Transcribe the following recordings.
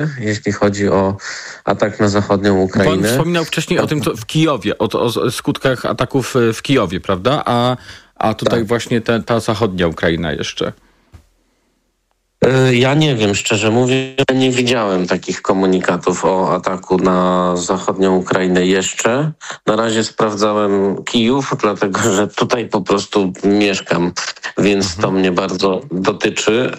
jeśli chodzi o atak na zachodnią Ukrainę. Pan wspominał wcześniej o tym, co w Kijowie, o skutkach ataków w Kijowie, prawda? A tutaj tak. Właśnie ta zachodnia Ukraina jeszcze. Ja nie wiem, szczerze mówiąc, nie widziałem takich komunikatów o ataku na zachodnią Ukrainę jeszcze. Na razie sprawdzałem Kijów, dlatego że tutaj po prostu mieszkam, więc to mnie bardzo dotyczy.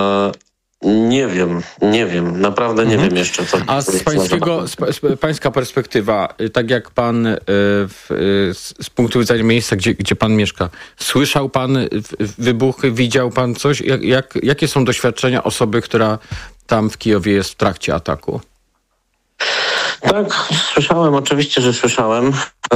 Nie wiem, naprawdę nie wiem jeszcze. Co a z pańska perspektywa, tak jak pan z punktu widzenia miejsca, gdzie pan mieszka, słyszał pan wybuchy, widział pan coś? Jakie są doświadczenia osoby, która tam w Kijowie jest w trakcie ataku? Tak, słyszałem, oczywiście, że słyszałem.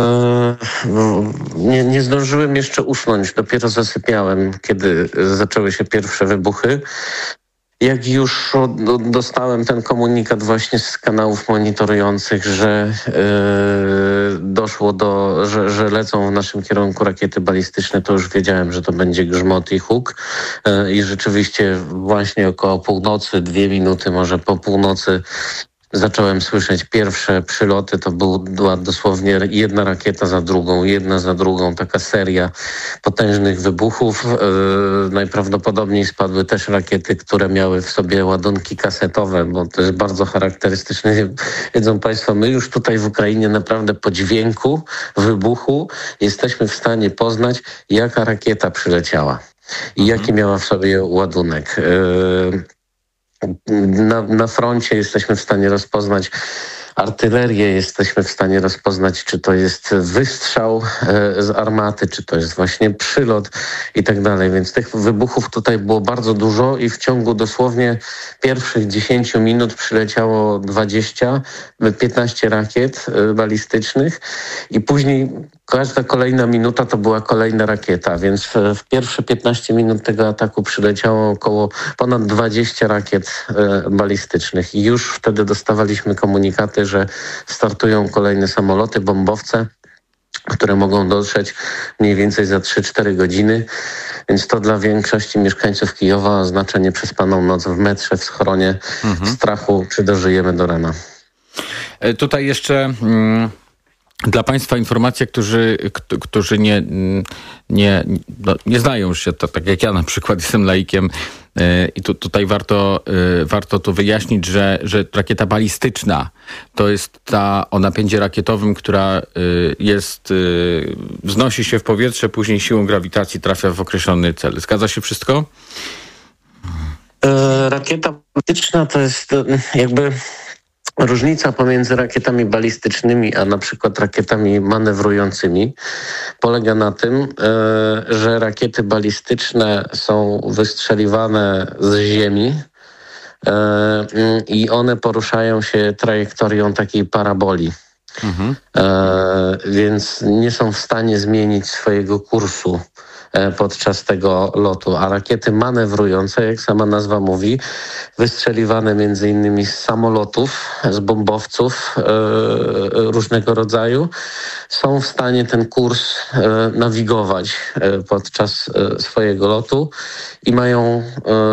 Nie zdążyłem jeszcze usnąć, dopiero zasypiałem, kiedy zaczęły się pierwsze wybuchy. Jak już dostałem ten komunikat właśnie z kanałów monitorujących, że doszło że lecą w naszym kierunku rakiety balistyczne, to już wiedziałem, że to będzie grzmot i huk. I rzeczywiście właśnie około północy, 2 minuty może po północy zacząłem słyszeć pierwsze przyloty. To była dosłownie jedna rakieta za drugą, jedna za drugą, taka seria potężnych wybuchów. Najprawdopodobniej spadły też rakiety, które miały w sobie ładunki kasetowe, bo to jest bardzo charakterystyczne. Wiedzą Państwo, my już tutaj w Ukrainie naprawdę po dźwięku wybuchu jesteśmy w stanie poznać, jaka rakieta przyleciała i jaki miała w sobie ładunek. Na froncie jesteśmy w stanie rozpoznać artylerię, jesteśmy w stanie rozpoznać, czy to jest wystrzał z armaty, czy to jest właśnie przylot i tak dalej. Więc tych wybuchów tutaj było bardzo dużo i w ciągu dosłownie pierwszych 10 minut przyleciało 15 rakiet balistycznych i później każda kolejna minuta to była kolejna rakieta, więc w pierwsze 15 minut tego ataku przyleciało około ponad 20 rakiet balistycznych i już wtedy dostawaliśmy komunikaty, że startują kolejne samoloty, bombowce, które mogą dotrzeć mniej więcej za 3-4 godziny, więc to dla większości mieszkańców Kijowa oznacza nieprzespaną noc w metrze, w schronie, w strachu, czy dożyjemy do rana. Tutaj jeszcze dla Państwa informacja, którzy nie znają się, to tak jak ja na przykład jestem laikiem i tutaj warto to wyjaśnić, że rakieta balistyczna to jest ta o napędzie rakietowym, która wznosi się w powietrze, później siłą grawitacji trafia w określony cel. Zgadza się wszystko? Rakieta balistyczna to jest jakby różnica pomiędzy rakietami balistycznymi a na przykład rakietami manewrującymi polega na tym, że rakiety balistyczne są wystrzeliwane z ziemi i one poruszają się trajektorią takiej paraboli. Więc nie są w stanie zmienić swojego kursu podczas tego lotu, a rakiety manewrujące, jak sama nazwa mówi, wystrzeliwane między innymi z samolotów, z bombowców różnego rodzaju, są w stanie ten kurs nawigować podczas swojego lotu i mają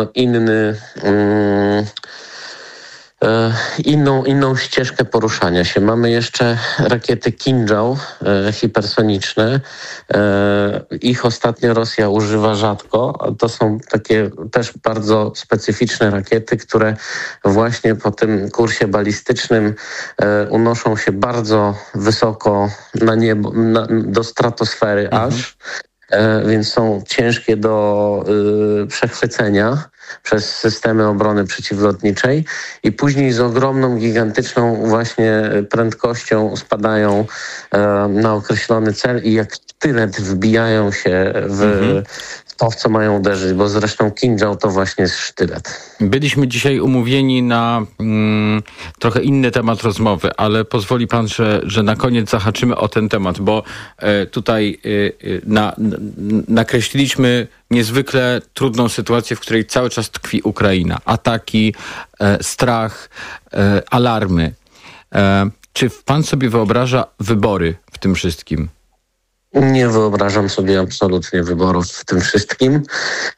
inną ścieżkę poruszania się. Mamy jeszcze rakiety Kinjal hipersoniczne. Ich ostatnio Rosja używa rzadko. To są takie też bardzo specyficzne rakiety, które właśnie po tym kursie balistycznym unoszą się bardzo wysoko na niebo, do stratosfery aż. Więc są ciężkie do przechwycenia przez systemy obrony przeciwlotniczej i później z ogromną, gigantyczną właśnie prędkością spadają na określony cel i jak sztylet wbijają się w to, w co mają uderzyć, bo zresztą Kinjal to właśnie jest sztylet. Byliśmy dzisiaj umówieni na trochę inny temat rozmowy, ale pozwoli pan, że na koniec zahaczymy o ten temat, bo tutaj nakreśliliśmy niezwykle trudną sytuację, w której cały czas tkwi Ukraina. Ataki, strach, alarmy. Czy pan sobie wyobraża wybory w tym wszystkim? Nie wyobrażam sobie absolutnie wyborów w tym wszystkim.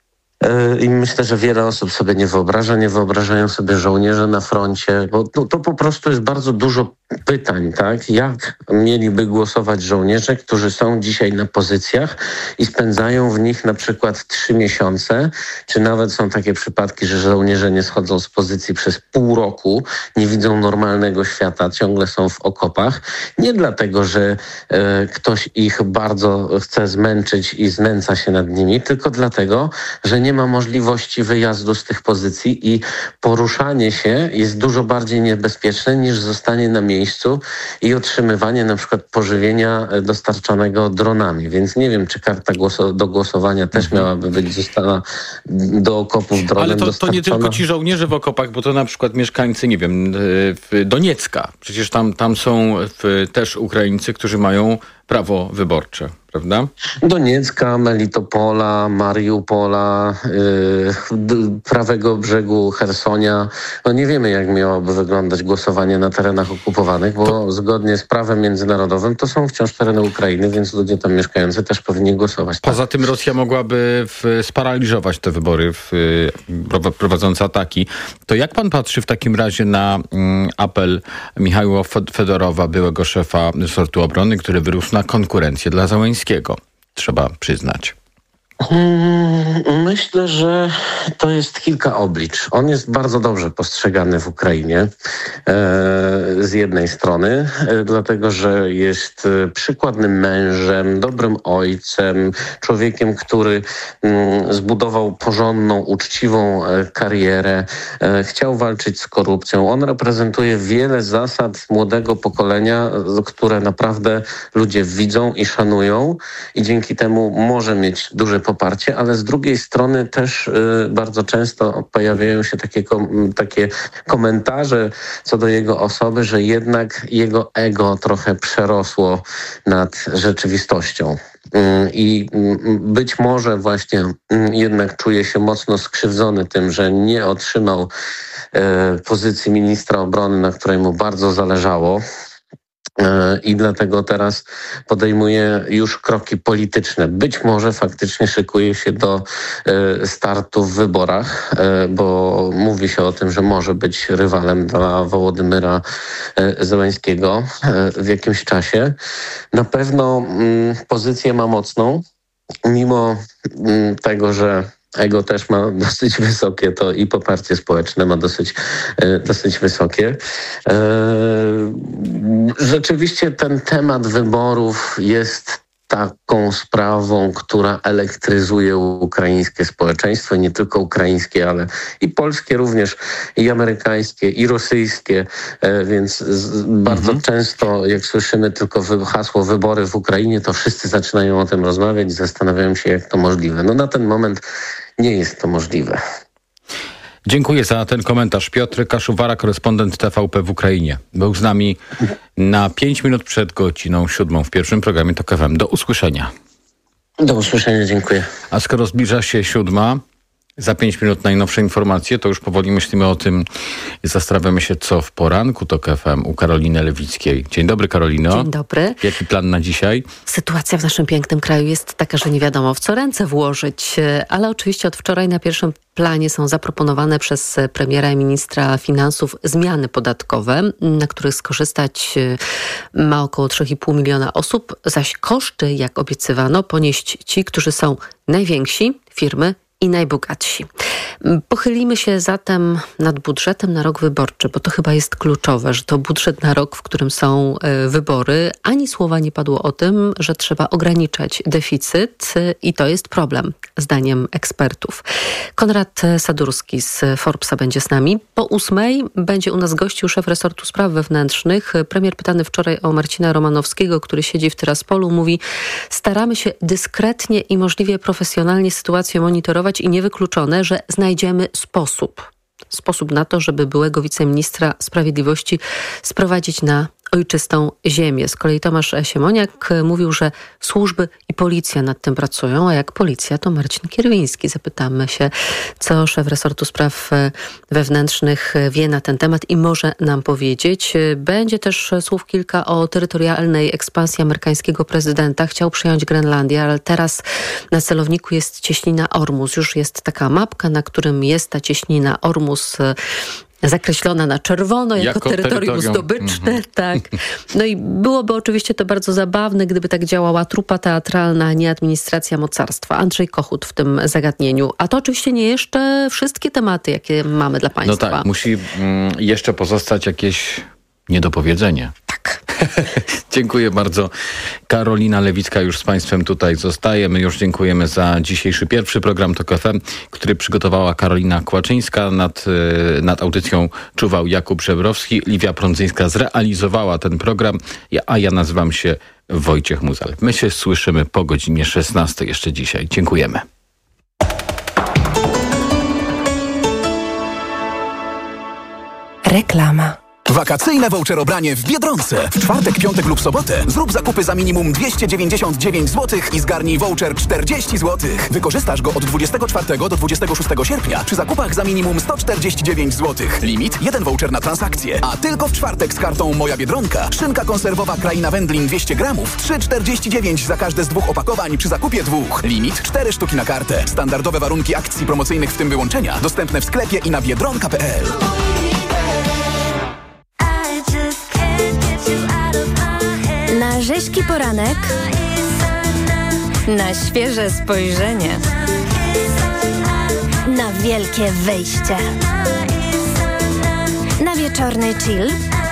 I myślę, że wiele osób sobie nie wyobrażają sobie żołnierze na froncie, bo to po prostu jest bardzo dużo pytań, tak? Jak mieliby głosować żołnierze, którzy są dzisiaj na pozycjach i spędzają w nich na przykład 3 miesiące, czy nawet są takie przypadki, że żołnierze nie schodzą z pozycji przez pół roku, nie widzą normalnego świata, ciągle są w okopach. Nie dlatego, że ktoś ich bardzo chce zmęczyć i znęca się nad nimi, tylko dlatego, że nie ma możliwości wyjazdu z tych pozycji i poruszanie się jest dużo bardziej niebezpieczne niż zostanie na miejscu i otrzymywanie na przykład pożywienia dostarczanego dronami. Więc nie wiem, czy karta do głosowania też miałaby być została do okopów dronem Ale to dostarczona. nie tylko ci żołnierze w okopach, bo to na przykład mieszkańcy, nie wiem, Doniecka. Przecież tam są też Ukraińcy, którzy mają prawo wyborcze, prawda? Doniecka, Melitopola, Mariupola, prawego brzegu Chersonia. No nie wiemy, jak miałoby wyglądać głosowanie na terenach okupowanych, bo zgodnie z prawem międzynarodowym to są wciąż tereny Ukrainy, więc ludzie tam mieszkający też powinni głosować. Poza tym Rosja mogłaby sparaliżować te wybory, prowadząc ataki. To jak pan patrzy w takim razie na apel Michała Fedorowa, byłego szefa resortu obrony, który wyrósł na konkurencję dla Zełenskiego, trzeba przyznać? Myślę, że to jest kilka oblicz. On jest bardzo dobrze postrzegany w Ukrainie z jednej strony, dlatego że jest przykładnym mężem, dobrym ojcem, człowiekiem, który zbudował porządną, uczciwą karierę, chciał walczyć z korupcją. On reprezentuje wiele zasad młodego pokolenia, które naprawdę ludzie widzą i szanują i dzięki temu może mieć duże poparcie, ale z drugiej strony też bardzo często pojawiają się takie komentarze co do jego osoby, że jednak jego ego trochę przerosło nad rzeczywistością. I być może właśnie jednak czuje się mocno skrzywdzony tym, że nie otrzymał pozycji ministra obrony, na której mu bardzo zależało. I dlatego teraz podejmuje już kroki polityczne. Być może faktycznie szykuje się do startu w wyborach, bo mówi się o tym, że może być rywalem dla Wołodymyra Zełenskiego w jakimś czasie. Na pewno pozycję ma mocną, mimo tego, że ego też ma dosyć wysokie, to i poparcie społeczne ma dosyć wysokie. Rzeczywiście ten temat wyborów jest taką sprawą, która elektryzuje ukraińskie społeczeństwo, nie tylko ukraińskie, ale i polskie również, i amerykańskie, i rosyjskie, więc bardzo często, jak słyszymy tylko hasło wybory w Ukrainie, to wszyscy zaczynają o tym rozmawiać i zastanawiają się, jak to możliwe. No na ten moment nie jest to możliwe. Dziękuję za ten komentarz. Piotr Kaszuwara, korespondent TVP w Ukrainie. Był z nami na 5 minut przed godziną 7 w pierwszym programie TOK FM. Do usłyszenia. Do usłyszenia, dziękuję. A skoro zbliża się 7, za 5 minut najnowsze informacje, to już powoli myślimy o tym, zastanawiamy się, co w poranku TOK FM u Karoliny Lewickiej. Dzień dobry, Karolino. Dzień dobry. Jaki plan na dzisiaj? Sytuacja w naszym pięknym kraju jest taka, że nie wiadomo, w co ręce włożyć, ale oczywiście od wczoraj na pierwszym planie są zaproponowane przez premiera i ministra finansów zmiany podatkowe, na których skorzystać ma około 3,5 miliona osób, zaś koszty, jak obiecywano, ponieść ci, którzy są najwięksi, firmy i najbogatsi. Pochylimy się zatem nad budżetem na rok wyborczy, bo to chyba jest kluczowe, że to budżet na rok, w którym są wybory. Ani słowa nie padło o tym, że trzeba ograniczać deficyt i to jest problem, zdaniem ekspertów. Konrad Sadurski z Forbesa będzie z nami. Po 8 będzie u nas gościł szef resortu spraw wewnętrznych. Premier pytany wczoraj o Marcina Romanowskiego, który siedzi w Tyraspolu, mówi: staramy się dyskretnie i możliwie profesjonalnie sytuację monitorować i niewykluczone, że znajdziemy sposób na to, żeby byłego wiceministra sprawiedliwości sprowadzić na ojczystą ziemię. Z kolei Tomasz Siemoniak mówił, że służby i policja nad tym pracują, a jak policja, to Marcin Kierwiński. Zapytamy się, co szef resortu spraw wewnętrznych wie na ten temat i może nam powiedzieć. Będzie też słów kilka o terytorialnej ekspansji amerykańskiego prezydenta. Chciał przyjąć Grenlandię, ale teraz na celowniku jest cieśnina Ormus. Już jest taka mapka, na którym jest ta cieśnina Ormus zakreślona na czerwono jako terytorium zdobyczne. Tak. No i byłoby oczywiście to bardzo zabawne, gdyby tak działała trupa teatralna, a nie administracja mocarstwa. Andrzej Kochut w tym zagadnieniu. A to oczywiście nie jeszcze wszystkie tematy, jakie mamy dla państwa. No tak, musi jeszcze pozostać jakieś niedopowiedzenie. Tak. Dziękuję bardzo. Karolina Lewicka już z państwem tutaj zostaje. My już dziękujemy za dzisiejszy pierwszy program TOK FM, który przygotowała Karolina Kłaczyńska. Nad audycją czuwał Jakub Żebrowski. Liwia Prądzyńska zrealizowała ten program, a ja nazywam się Wojciech Muzal. My się słyszymy po godzinie 16 jeszcze dzisiaj. Dziękujemy. Reklama. Wakacyjne voucherobranie w Biedronce. W czwartek, piątek lub sobotę zrób zakupy za minimum 299 zł i zgarnij voucher 40 zł. Wykorzystasz go od 24 do 26 sierpnia przy zakupach za minimum 149 zł. Limit 1 voucher na transakcję. A tylko w czwartek z kartą Moja Biedronka szynka konserwowa Kraina Wędlin 200 gramów 3,49 za każde z 2 opakowań przy zakupie 2. Limit 4 sztuki na kartę. Standardowe warunki akcji promocyjnych, w tym wyłączenia, dostępne w sklepie i na biedronka.pl. Na rzeźki poranek, na świeże spojrzenie, na wielkie wejście, na wieczorny chill,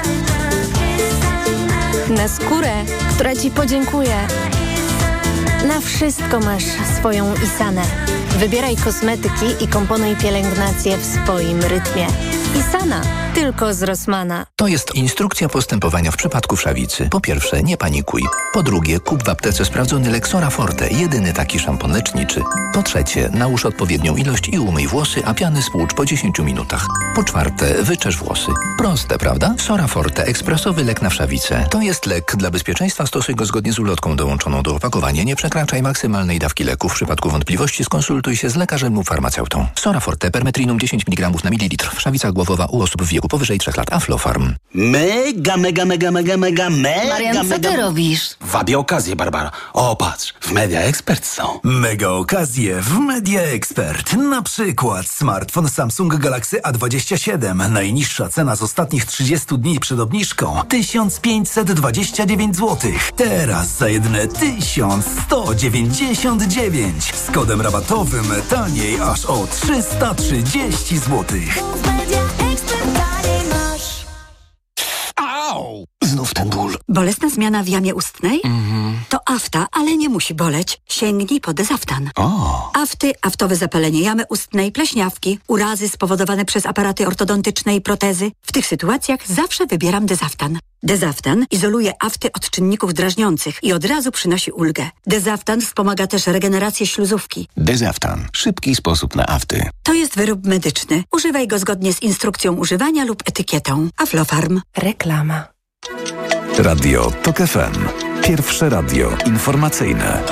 na skórę, która ci podziękuje. Na wszystko masz swoją Isanę. Wybieraj kosmetyki i komponuj pielęgnację w swoim rytmie. Isana, tylko z Rossmana. To jest instrukcja postępowania w przypadku wszawicy. Po pierwsze, nie panikuj. Po drugie, kup w aptece sprawdzony Lexora Forte, jedyny taki szampon leczniczy. Po trzecie, nałóż odpowiednią ilość i umyj włosy, a piany spłucz po 10 minutach. Po czwarte, wyczesz włosy. Proste, prawda? Sora Forte, ekspresowy lek na wszawicę. To jest lek. Dla bezpieczeństwa stosuj go zgodnie z ulotką dołączoną do opakowania. Nie przekraczaj maksymalnej dawki leku. W przypadku wątpliwości skonsultuj się z lekarzem lub farmaceutą. Sora Forte, permetrinum 10 mg na mililitr. Wszawica głowowa u osób w wieku powyżej 3 lat. Aflofarm. Mega. Marian, co ty robisz? Wabię okazję, Barbara. O, patrz, w Media Expert są. Mega okazje w Media Expert. Na przykład smartfon Samsung Galaxy A27. Najniższa cena z ostatnich 30 dni przed obniżką 1529 zł. Teraz za jedyne 1199. Z kodem rabatowym taniej aż o 330 zł. Au! Znów ten ból. Bolesna zmiana w jamie ustnej? To afta, ale nie musi boleć. Sięgnij po Dezaftan. Afty, aftowe zapalenie jamy ustnej, pleśniawki, urazy spowodowane przez aparaty ortodontyczne i protezy. W tych sytuacjach zawsze wybieram Dezaftan. Dezaftan izoluje afty od czynników drażniących i od razu przynosi ulgę. Dezaftan wspomaga też regenerację śluzówki. Dezaftan. Szybki sposób na afty. To jest wyrób medyczny. Używaj go zgodnie z instrukcją używania lub etykietą. Aflofarm. Reklama. Radio TOK FM. Pierwsze radio informacyjne.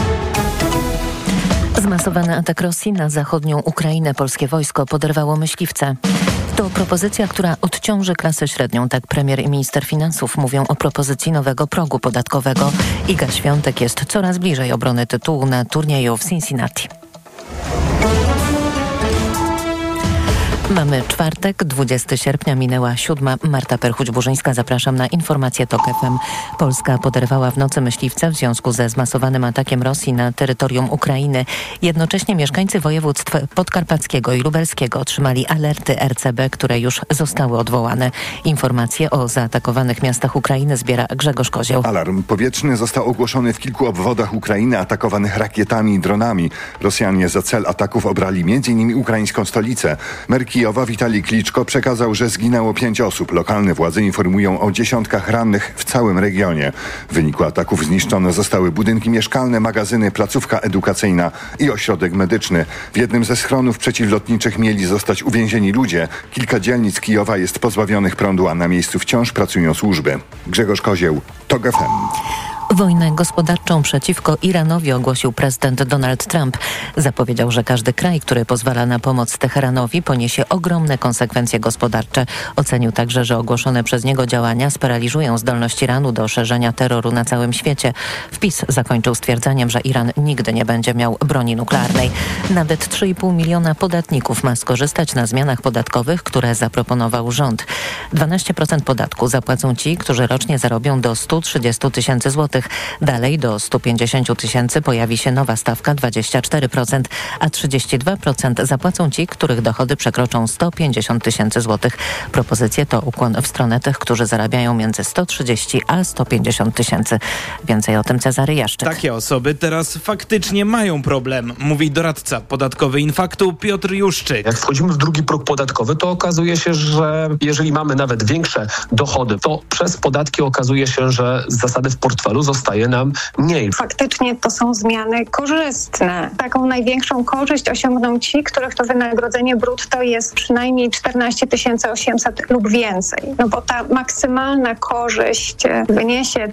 Zmasowany atak Rosji na zachodnią Ukrainę polskie wojsko poderwało myśliwce. To propozycja, która odciąży klasę średnią. Tak premier i minister finansów mówią o propozycji nowego progu podatkowego. Iga Świątek jest coraz bliżej obrony tytułu na turnieju w Cincinnati. Mamy czwartek, 20 sierpnia, minęła 7. Marta Perchuć-Burzyńska. Zapraszam na informacje TOK FM. Polska poderwała w nocy myśliwce w związku ze zmasowanym atakiem Rosji na terytorium Ukrainy. Jednocześnie mieszkańcy województw podkarpackiego i lubelskiego otrzymali alerty RCB, które już zostały odwołane. Informacje o zaatakowanych miastach Ukrainy zbiera Grzegorz Kozioł. Alarm powietrzny został ogłoszony w kilku obwodach Ukrainy atakowanych rakietami i dronami. Rosjanie za cel ataków obrali m.in. ukraińską stolicę. Mer Kijowa Witalij Kliczko przekazał, że zginęło 5 osób. Lokalne władze informują o dziesiątkach rannych w całym regionie. W wyniku ataków zniszczone zostały budynki mieszkalne, magazyny, placówka edukacyjna i ośrodek medyczny. W jednym ze schronów przeciwlotniczych mieli zostać uwięzieni ludzie. Kilka dzielnic Kijowa jest pozbawionych prądu, a na miejscu wciąż pracują służby. Grzegorz Kozieł, TOG FM. Wojnę gospodarczą przeciwko Iranowi ogłosił prezydent Donald Trump. Zapowiedział, że każdy kraj, który pozwala na pomoc Teheranowi, poniesie ogromne konsekwencje gospodarcze. Ocenił także, że ogłoszone przez niego działania sparaliżują zdolność Iranu do szerzenia terroru na całym świecie. Wpis zakończył stwierdzeniem, że Iran nigdy nie będzie miał broni nuklearnej. Nawet 3,5 miliona podatników ma skorzystać na zmianach podatkowych, które zaproponował rząd. 12% podatku zapłacą ci, którzy rocznie zarobią do 130 tysięcy złotych. Dalej do 150 tysięcy pojawi się nowa stawka 24%, a 32% zapłacą ci, których dochody przekroczą 150 tysięcy złotych. Propozycje to ukłon w stronę tych, którzy zarabiają między 130 a 150 tysięcy. Więcej o tym Cezary Jaszczyk. Takie osoby teraz faktycznie mają problem, mówi doradca podatkowy Infaktu Piotr Juszczyk. Jak wchodzimy w drugi próg podatkowy, to okazuje się, że jeżeli mamy nawet większe dochody, to przez podatki okazuje się, że z zasady w portfelu zostaje nam mniej. Faktycznie to są zmiany korzystne. Taką największą korzyść osiągną ci, których to wynagrodzenie brutto jest przynajmniej 14 800 lub więcej. No bo ta maksymalna korzyść wyniesie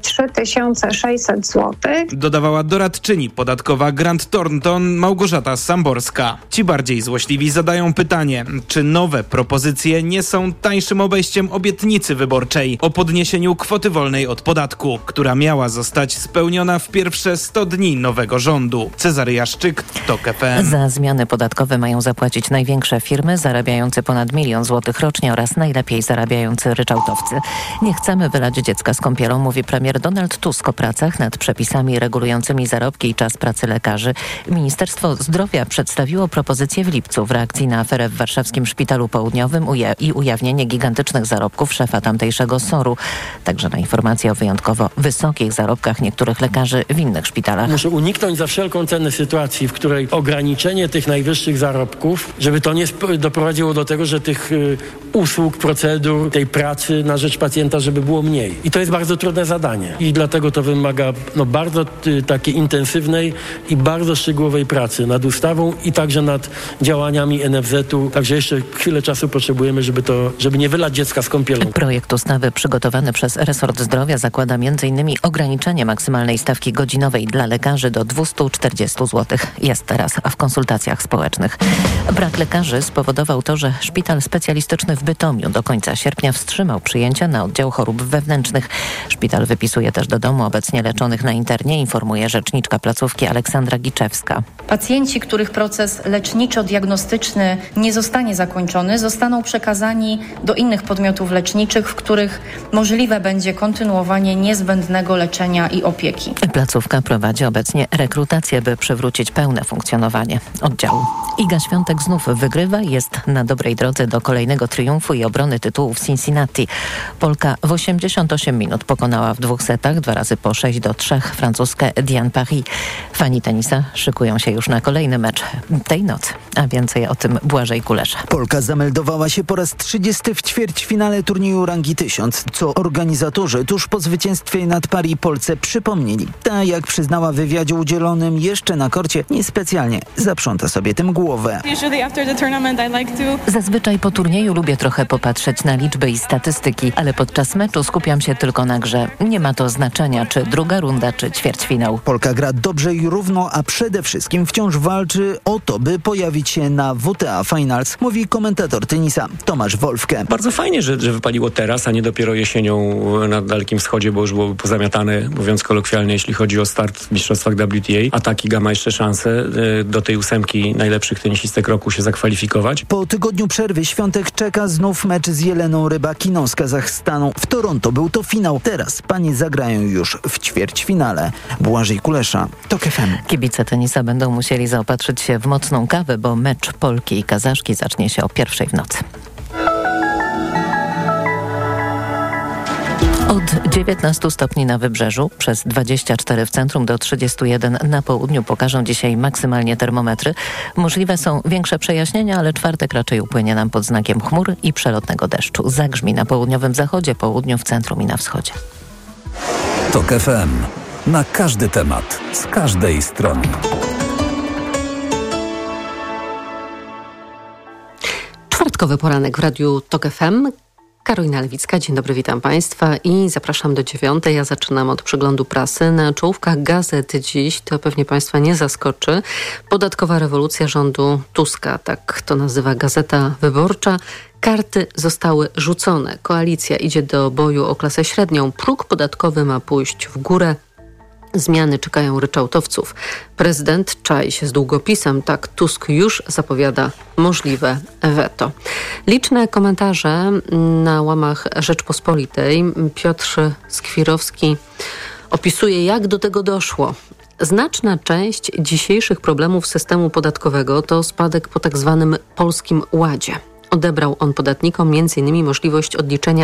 3600 zł. Dodawała doradczyni podatkowa Grant Thornton Małgorzata Samborska. Ci bardziej złośliwi zadają pytanie, czy nowe propozycje nie są tańszym obejściem obietnicy wyborczej o podniesieniu kwoty wolnej od podatku, która miała zostać spełniona w pierwsze 100 dni nowego rządu. Cezary Jaszczyk, TOG FM. Za zmiany podatkowe mają zapłacić największe firmy zarabiające ponad 1 000 000 złotych rocznie oraz najlepiej zarabiający ryczałtowcy. Nie chcemy wylać dziecka z kąpielą, mówi premier Donald Tusk o pracach nad przepisami regulującymi zarobki i czas pracy lekarzy. Ministerstwo Zdrowia przedstawiło propozycję w lipcu w reakcji na aferę w warszawskim Szpitalu Południowym i ujawnienie gigantycznych zarobków szefa tamtejszego SOR-u. Także na informacje o wyjątkowo wysokich zarobkach niektórych lekarzy w innych szpitalach. Muszę uniknąć za wszelką cenę sytuacji, w której ograniczenie tych najwyższych zarobków, żeby to nie doprowadziło do tego, że tych usług, procedur, tej pracy na rzecz pacjenta, żeby było mniej. I to jest bardzo trudne zadanie. I dlatego to wymaga bardzo takiej intensywnej i bardzo szczegółowej pracy nad ustawą i także nad działaniami NFZ-u. Także jeszcze chwilę czasu potrzebujemy, żeby nie wylać dziecka z kąpielą. Projekt ustawy przygotowany przez resort zdrowia zakłada m.in. ograniczenie maksymalnej stawki godzinowej dla lekarzy do 240 zł. Jest teraz w konsultacjach społecznych. Brak lekarzy spowodował to, że szpital specjalistyczny w Bytomiu do końca sierpnia wstrzymał przyjęcia na oddział chorób wewnętrznych. Szpital wypisuje też do domu obecnie leczonych na internie, informuje rzeczniczka placówki Aleksandra Giczewska. Pacjenci, których proces leczniczo-diagnostyczny nie zostanie zakończony, zostaną przekazani do innych podmiotów leczniczych, w których możliwe będzie kontynuowanie niezbędnego leczenia i opieki. Placówka prowadzi obecnie rekrutację, by przywrócić pełne funkcjonowanie oddziału. Iga Świątek znów wygrywa i jest na dobrej drodze do kolejnego triumfu i obrony tytułu w Cincinnati. Polka w 88 minut pokonała w 2 setach 2 razy po 6-3 francuskę Diane Paris. Fani tenisa szykują się już na kolejny mecz tej nocy. A więcej o tym Błażej Kulesza. Polka zameldowała się po raz 30 w ćwierćfinale turnieju rangi 1000, co organizatorzy tuż po zwycięstwie nad Paris Polce przypomnieli. Ta, jak przyznała w wywiadzie udzielonym jeszcze na korcie, niespecjalnie zaprząta sobie tym głowę. Zazwyczaj po turnieju lubię trochę popatrzeć na liczby i statystyki, ale podczas meczu skupiam się tylko na grze. Nie ma to znaczenia, czy druga runda, czy ćwierćfinał. Polka gra dobrze i równo, a przede wszystkim wciąż walczy o to, by pojawić się na WTA Finals, mówi komentator tenisa Tomasz Wolfke. Bardzo fajnie, że wypaliło teraz, a nie dopiero jesienią na Dalekim Wschodzie, bo już byłoby pozamiatane, mówiąc kolokwialnie, jeśli chodzi o start w mistrzostwach WTA. A tak Iga ma jeszcze szansę do tej 8 najlepszych tenisistek roku się zakwalifikować. Po tygodniu przerwy Świątek czeka znów mecz z Jeleną Rybakiną z Kazachstanu. W Toronto był to finał. Teraz panie zagrają już w ćwierćfinale. Błażej Kulesza, TOG FM. Kibice tenisa będą musieli zaopatrzyć się w mocną kawę, bo mecz Polki i Kazaszki zacznie się o 1:00 w nocy. Od 19 stopni na wybrzeżu, przez 24 w centrum do 31 na południu pokażą dzisiaj maksymalnie termometry. Możliwe są większe przejaśnienia, ale czwartek raczej upłynie nam pod znakiem chmur i przelotnego deszczu. Zagrzmi na południowym zachodzie, południu, w centrum i na wschodzie. TOK FM. Na każdy temat, z każdej strony. Czwartkowy poranek w Radiu TOK FM. Karolina Lewicka, dzień dobry, witam Państwa i zapraszam do 9. Ja zaczynam od przeglądu prasy. Na czołówkach gazet dziś, to pewnie Państwa nie zaskoczy, podatkowa rewolucja rządu Tuska, tak to nazywa Gazeta Wyborcza. Karty zostały rzucone. Koalicja idzie do boju o klasę średnią. Próg podatkowy ma pójść w górę. Zmiany czekają ryczałtowców. Prezydent czai się z długopisem. Tak Tusk już zapowiada możliwe weto. Liczne komentarze na łamach Rzeczpospolitej. Piotr Skwirowski opisuje, jak do tego doszło. Znaczna część dzisiejszych problemów systemu podatkowego to spadek po tak zwanym Polskim Ładzie. Odebrał on podatnikom m.in. możliwość odliczenia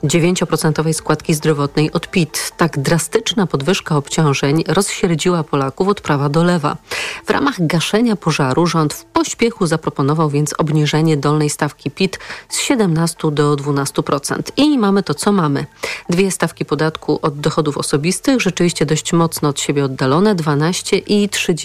9% składki zdrowotnej od PIT. Tak drastyczna podwyżka obciążeń rozsierdziła Polaków od prawa do lewa. W ramach gaszenia pożaru rząd w pośpiechu zaproponował więc obniżenie dolnej stawki PIT z 17 do 12%. I mamy to, co mamy. 2 stawki podatku od dochodów osobistych, rzeczywiście dość mocno od siebie oddalone, 12 i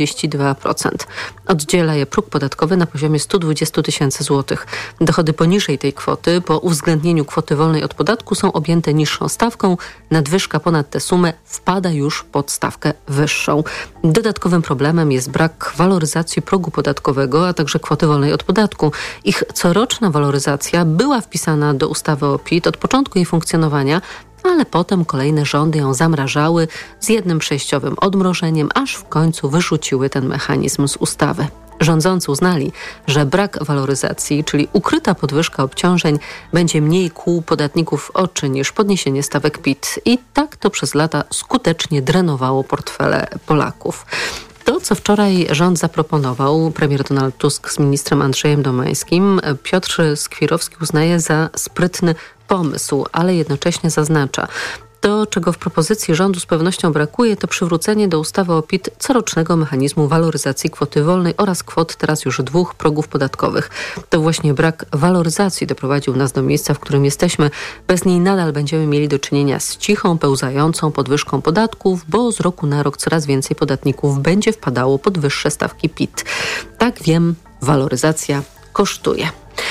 32%. Oddziela je próg podatkowy na poziomie 120 tysięcy złotych. Dochody poniżej tej kwoty po uwzględnieniu kwoty wolnej od podatku są objęte niższą stawką. Nadwyżka ponad tę sumę wpada już pod stawkę wyższą. Dodatkowym problemem jest brak waloryzacji progu podatkowego, a także kwoty wolnej od podatku. Ich coroczna waloryzacja była wpisana do ustawy o PIT od początku jej funkcjonowania, ale potem kolejne rządy ją zamrażały z jednym przejściowym odmrożeniem, aż w końcu wyrzuciły ten mechanizm z ustawy. Rządzący uznali, że brak waloryzacji, czyli ukryta podwyżka obciążeń, będzie mniej kłuł podatników w oczy niż podniesienie stawek PIT. I tak to przez lata skutecznie drenowało portfele Polaków. To, co wczoraj rząd zaproponował, premier Donald Tusk z ministrem Andrzejem Domańskim, Piotr Skwirowski uznaje za sprytny pomysł, ale jednocześnie zaznacza: to, czego w propozycji rządu z pewnością brakuje, to przywrócenie do ustawy o PIT corocznego mechanizmu waloryzacji kwoty wolnej oraz kwot teraz już 2 progów podatkowych. To właśnie brak waloryzacji doprowadził nas do miejsca, w którym jesteśmy. Bez niej nadal będziemy mieli do czynienia z cichą, pełzającą podwyżką podatków, bo z roku na rok coraz więcej podatników będzie wpadało pod wyższe stawki PIT. Tak wiem, waloryzacja kosztuje.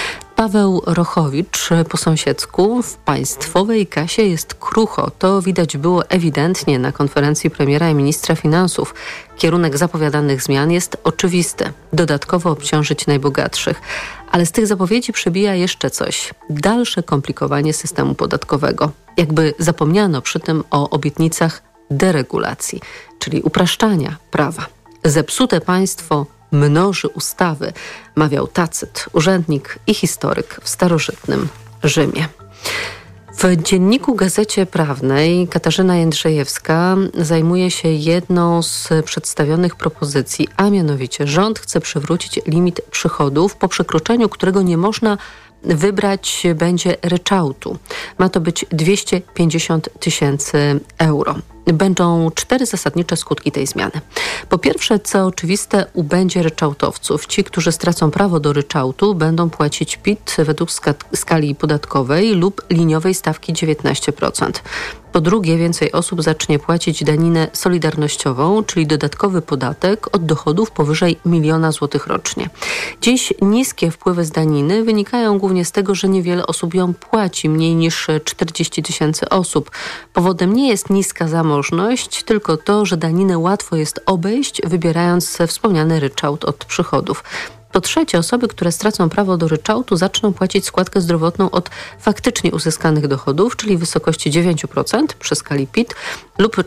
Paweł Rochowicz po sąsiedzku: w państwowej kasie jest krucho. To widać było ewidentnie na konferencji premiera i ministra finansów. Kierunek zapowiadanych zmian jest oczywisty. Dodatkowo obciążyć najbogatszych. Ale z tych zapowiedzi przebija jeszcze coś. Dalsze komplikowanie systemu podatkowego. Jakby zapomniano przy tym o obietnicach deregulacji, czyli upraszczania prawa. Zepsute państwo mnoży ustawy, mawiał Tacyt, urzędnik i historyk w starożytnym Rzymie. W dzienniku Gazecie Prawnej Katarzyna Jędrzejewska zajmuje się jedną z przedstawionych propozycji, a mianowicie rząd chce przywrócić limit przychodów, po przekroczeniu którego nie można wybrać będzie ryczałtu. Ma to być 250 tysięcy euro. Będą 4 zasadnicze skutki tej zmiany. Po pierwsze, co oczywiste, ubędzie ryczałtowców. Ci, którzy stracą prawo do ryczałtu, będą płacić PIT według skali podatkowej lub liniowej stawki 19%. Po drugie, więcej osób zacznie płacić daninę solidarnościową, czyli dodatkowy podatek od dochodów powyżej 1 000 000 złotych rocznie. Dziś niskie wpływy z daniny wynikają głównie z tego, że niewiele osób ją płaci, mniej niż 40 tysięcy osób. Powodem nie jest niska zamożność, tylko to, że daninę łatwo jest obejść, wybierając wspomniany ryczałt od przychodów. Po trzecie, osoby, które stracą prawo do ryczałtu, zaczną płacić składkę zdrowotną od faktycznie uzyskanych dochodów, czyli w wysokości 9% przy skali PIT lub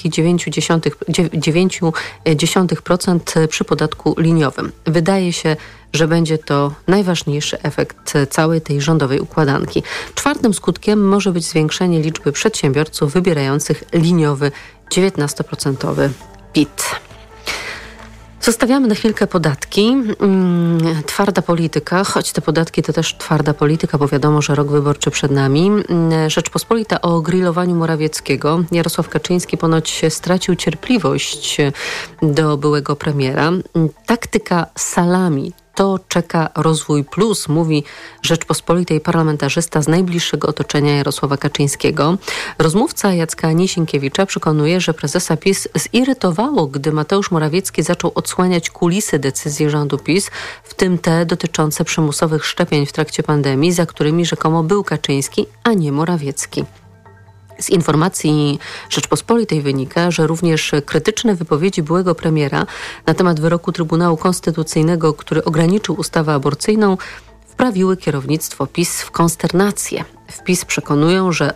4,9% przy podatku liniowym. Wydaje się, że będzie to najważniejszy efekt całej tej rządowej układanki. Czwartym skutkiem może być zwiększenie liczby przedsiębiorców wybierających liniowy 19% PIT. Zostawiamy na chwilkę podatki. Twarda polityka, choć te podatki to też twarda polityka, bo wiadomo, że rok wyborczy przed nami. Rzeczpospolita o grillowaniu Morawieckiego. Jarosław Kaczyński ponoć stracił cierpliwość do byłego premiera. Taktyka salami. To czeka rozwój plus, mówi Rzeczpospolitej parlamentarzysta z najbliższego otoczenia Jarosława Kaczyńskiego. Rozmówca Jacka Niesienkiewicza przekonuje, że prezesa PiS zirytowało, gdy Mateusz Morawiecki zaczął odsłaniać kulisy decyzji rządu PiS, w tym te dotyczące przymusowych szczepień w trakcie pandemii, za którymi rzekomo był Kaczyński, a nie Morawiecki. Z informacji Rzeczpospolitej wynika, że również krytyczne wypowiedzi byłego premiera na temat wyroku Trybunału Konstytucyjnego, który ograniczył ustawę aborcyjną, wprawiły kierownictwo PiS w konsternację. W PiS przekonują, że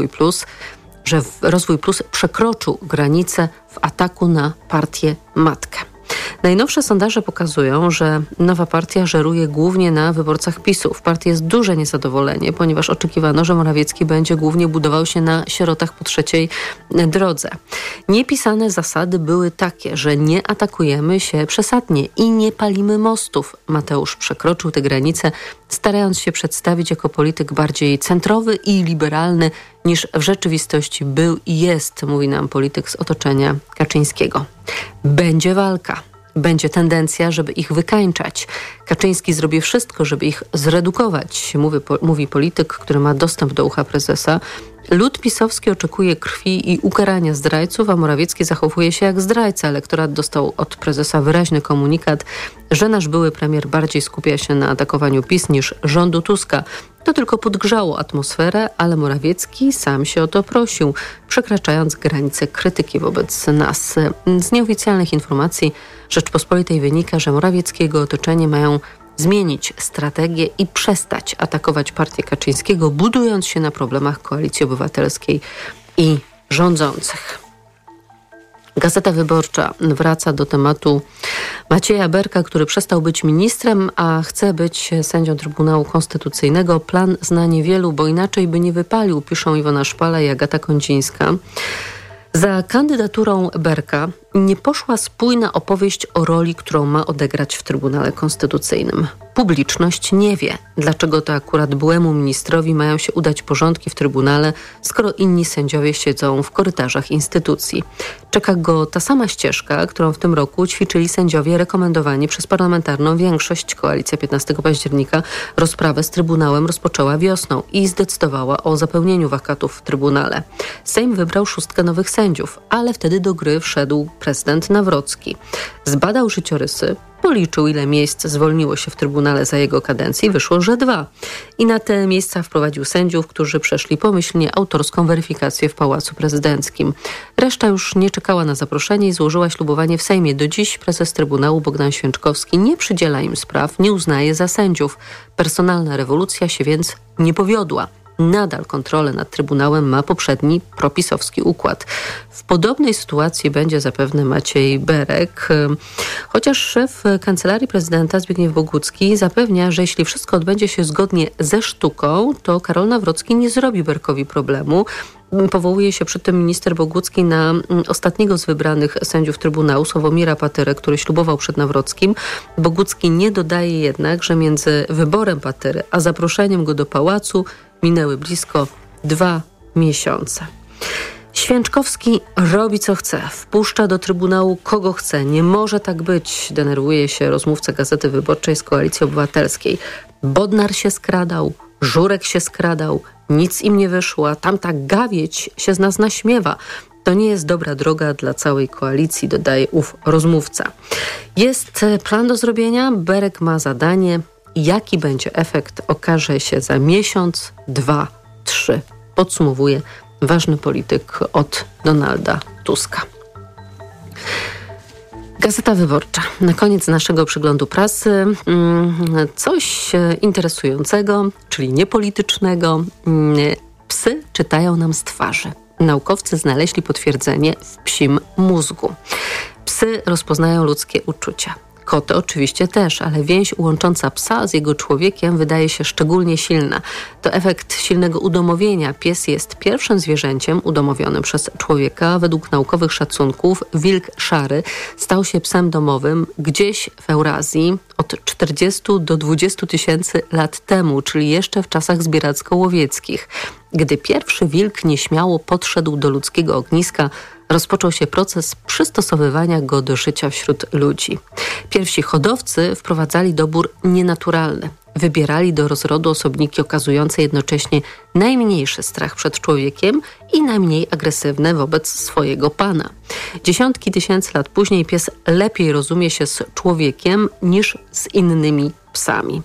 Rozwój Plus przekroczył granicę w ataku na partię matkę. Najnowsze sondaże pokazują, że nowa partia żeruje głównie na wyborcach PiS-u. W partii jest duże niezadowolenie, ponieważ oczekiwano, że Morawiecki będzie głównie budował się na sierotach po trzeciej drodze. Niepisane zasady były takie, że nie atakujemy się przesadnie i nie palimy mostów. Mateusz przekroczył te granice, starając się przedstawić jako polityk bardziej centrowy i liberalny niż w rzeczywistości był i jest, mówi nam polityk z otoczenia Kaczyńskiego. Będzie walka. Będzie tendencja, żeby ich wykańczać. Kaczyński zrobi wszystko, żeby ich zredukować, mówi polityk, który ma dostęp do ucha prezesa. Lud pisowski oczekuje krwi i ukarania zdrajców, a Morawiecki zachowuje się jak zdrajca. Elektorat dostał od prezesa wyraźny komunikat, że nasz były premier bardziej skupia się na atakowaniu PiS niż rządu Tuska. To tylko podgrzało atmosferę, ale Morawiecki sam się o to prosił, przekraczając granice krytyki wobec nas. Z nieoficjalnych informacji Rzeczpospolitej wynika, że Morawieckiego otoczenie mają zmienić strategię i przestać atakować partię Kaczyńskiego, budując się na problemach Koalicji Obywatelskiej i rządzących. Gazeta Wyborcza wraca do tematu Macieja Berka, który przestał być ministrem, a chce być sędzią Trybunału Konstytucyjnego. Plan zna niewielu, bo inaczej by nie wypalił, piszą Iwona Szpala i Agata Kondzińska. Za kandydaturą Berka nie poszła spójna opowieść o roli, którą ma odegrać w Trybunale Konstytucyjnym. Publiczność nie wie, dlaczego to akurat byłemu ministrowi mają się udać porządki w Trybunale, skoro inni sędziowie siedzą w korytarzach instytucji. Czeka go ta sama ścieżka, którą w tym roku ćwiczyli sędziowie rekomendowani przez parlamentarną większość. Koalicja 15 października rozprawę z Trybunałem rozpoczęła wiosną i zdecydowała o zapełnieniu wakatów w Trybunale. Sejm wybrał 6 nowych sędziów, ale wtedy do gry wszedł prezydent Nawrocki. Zbadał życiorysy, policzył, ile miejsc zwolniło się w Trybunale za jego kadencji, wyszło, że 2. I na te miejsca wprowadził sędziów, którzy przeszli pomyślnie autorską weryfikację w Pałacu Prezydenckim. Reszta już nie czekała na zaproszenie i złożyła ślubowanie w Sejmie. Do dziś prezes Trybunału Bogdan Święczkowski nie przydziela im spraw, nie uznaje za sędziów. Personalna rewolucja się więc nie powiodła. Nadal kontrolę nad Trybunałem ma poprzedni propisowski układ. W podobnej sytuacji będzie zapewne Maciej Berek, chociaż szef Kancelarii Prezydenta Zbigniew Bogucki zapewnia, że jeśli wszystko odbędzie się zgodnie ze sztuką, to Karol Nawrocki nie zrobi Berkowi problemu. Powołuje się przy tym minister Bogucki na ostatniego z wybranych sędziów Trybunału, Sławomira Patyrę, który ślubował przed Nawrockim. Bogucki nie dodaje jednak, że między wyborem Patyry a zaproszeniem go do pałacu minęły blisko 2 miesiące. Święczkowski robi co chce, wpuszcza do Trybunału kogo chce. Nie może tak być, denerwuje się rozmówca Gazety Wyborczej z Koalicji Obywatelskiej. Bodnar się skradał, Żurek się skradał, nic im nie wyszło, a tamta gawieć się z nas naśmiewa. To nie jest dobra droga dla całej koalicji, dodaje ów rozmówca. Jest plan do zrobienia, Berek ma zadanie. Jaki będzie efekt, okaże się za miesiąc, 2, 3. Podsumowuje ważny polityk od Donalda Tuska. Gazeta Wyborcza. Na koniec naszego przeglądu prasy coś interesującego, czyli niepolitycznego. Psy czytają nam z twarzy. Naukowcy znaleźli potwierdzenie w psim mózgu. Psy rozpoznają ludzkie uczucia. Koty oczywiście też, ale więź łącząca psa z jego człowiekiem wydaje się szczególnie silna. To efekt silnego udomowienia. Pies jest pierwszym zwierzęciem udomowionym przez człowieka. Według naukowych szacunków wilk szary stał się psem domowym gdzieś w Eurazji od 40 do 20 tysięcy lat temu, czyli jeszcze w czasach zbieracko-łowieckich. Gdy pierwszy wilk nieśmiało podszedł do ludzkiego ogniska, rozpoczął się proces przystosowywania go do życia wśród ludzi. Pierwsi hodowcy wprowadzali dobór nienaturalny. Wybierali do rozrodu osobniki okazujące jednocześnie najmniejszy strach przed człowiekiem i najmniej agresywne wobec swojego pana. Dziesiątki tysięcy lat później pies lepiej rozumie się z człowiekiem niż z innymi psami.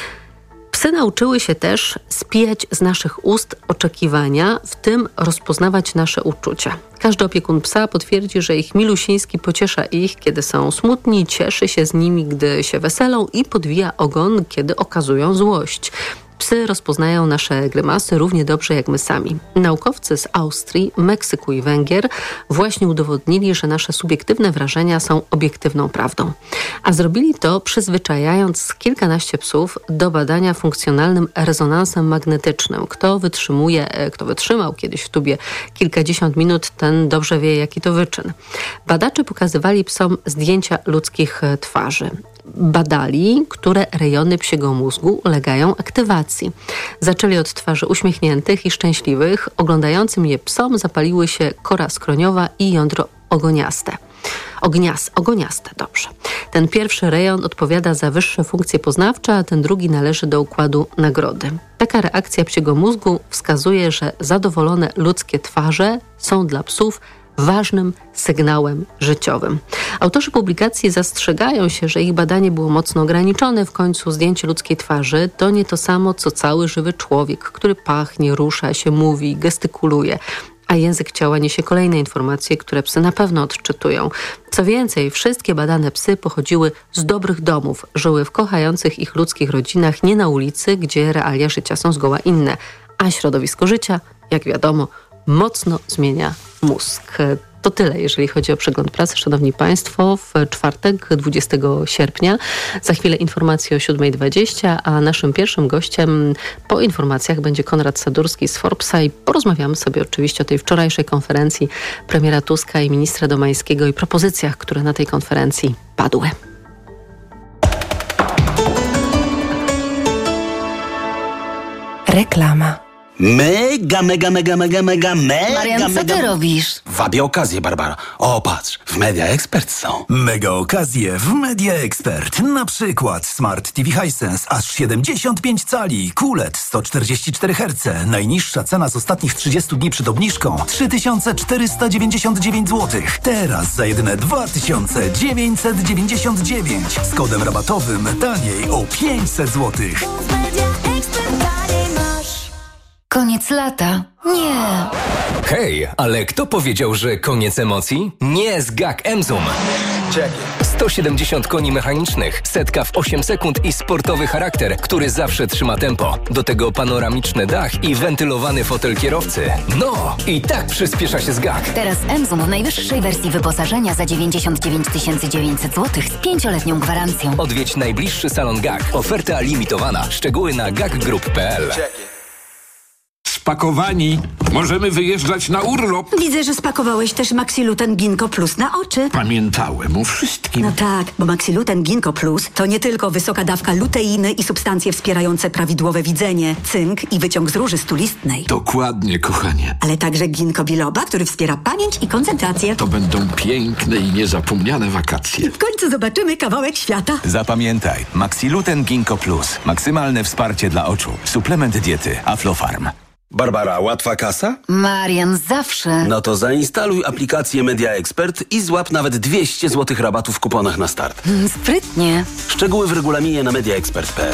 Psy nauczyły się też spijać z naszych ust oczekiwania, w tym rozpoznawać nasze uczucia. Każdy opiekun psa potwierdzi, że ich milusiński pociesza ich, kiedy są smutni, cieszy się z nimi, gdy się weselą i podwija ogon, kiedy okazują złość. Psy rozpoznają nasze grymasy równie dobrze jak my sami. Naukowcy z Austrii, Meksyku i Węgier właśnie udowodnili, że nasze subiektywne wrażenia są obiektywną prawdą. A zrobili to przyzwyczajając kilkanaście psów do badania funkcjonalnym rezonansem magnetycznym. Kto wytrzymał kiedyś w tubie kilkadziesiąt minut, ten dobrze wie, jaki to wyczyn. Badacze pokazywali psom zdjęcia ludzkich twarzy. Badali, które rejony psiego mózgu ulegają aktywacji. Zaczęli od twarzy uśmiechniętych i szczęśliwych. Oglądającym je psom zapaliły się kora skroniowa i jądro ogoniaste. Ogoniaste, dobrze. Ten pierwszy rejon odpowiada za wyższe funkcje poznawcze, a ten drugi należy do układu nagrody. Taka reakcja psiego mózgu wskazuje, że zadowolone ludzkie twarze są dla psów ważnym sygnałem życiowym. Autorzy publikacji zastrzegają się, że ich badanie było mocno ograniczone. W końcu zdjęcie ludzkiej twarzy to nie to samo, co cały żywy człowiek, który pachnie, rusza się, mówi, gestykuluje. A język ciała niesie kolejne informacje, które psy na pewno odczytują. Co więcej, wszystkie badane psy pochodziły z dobrych domów, żyły w kochających ich ludzkich rodzinach, nie na ulicy, gdzie realia życia są zgoła inne. A środowisko życia, jak wiadomo, mocno zmienia mózg. To tyle, jeżeli chodzi o przegląd prasy. Szanowni Państwo, w czwartek, 20 sierpnia, za chwilę informacje o 7:20, a naszym pierwszym gościem po informacjach będzie Konrad Sadurski z Forbesa i porozmawiamy sobie oczywiście o tej wczorajszej konferencji premiera Tuska i ministra Domańskiego i propozycjach, które na tej konferencji padły. Reklama. Mega. Marian, co ty robisz? Wabię okazję, Barbara. O, patrz, w Media Expert są. Mega okazje w Media Expert. Na przykład Smart TV Hisense aż 75 cali, QLED 144 Hz. Najniższa cena z ostatnich 30 dni przed obniżką 3499 zł. Teraz za jedyne 2999. Z kodem rabatowym taniej o 500 zł. Koniec lata? Nie. Hej, ale kto powiedział, że koniec emocji? Nie z GAC Emzum. 170 koni mechanicznych, setka w 8 sekund i sportowy charakter, który zawsze trzyma tempo. Do tego panoramiczny dach i wentylowany fotel kierowcy. No, i tak przyspiesza się z GAC. Teraz Emzum w najwyższej wersji wyposażenia za 99 900 zł z 5-letnią gwarancją. Odwiedź najbliższy salon GAC. Oferta limitowana. Szczegóły na gacgroup.pl. Spakowani. Możemy wyjeżdżać na urlop. Widzę, że spakowałeś też Maxiluten Ginkgo Plus na oczy. Pamiętałem o wszystkim. No tak, bo Maxiluten Ginkgo Plus to nie tylko wysoka dawka luteiny i substancje wspierające prawidłowe widzenie, cynk i wyciąg z róży stulistnej. Dokładnie, kochanie. Ale także ginkgo biloba, który wspiera pamięć i koncentrację. To będą piękne i niezapomniane wakacje. I w końcu zobaczymy kawałek świata. Zapamiętaj, Maxiluten Ginkgo Plus. Maksymalne wsparcie dla oczu. Suplement diety Aflofarm. Barbara, łatwa kasa? Marian, zawsze. No to zainstaluj aplikację Media Expert i złap nawet 200 zł rabatu w kuponach na start. Sprytnie. Szczegóły w regulaminie na mediaexpert.pl.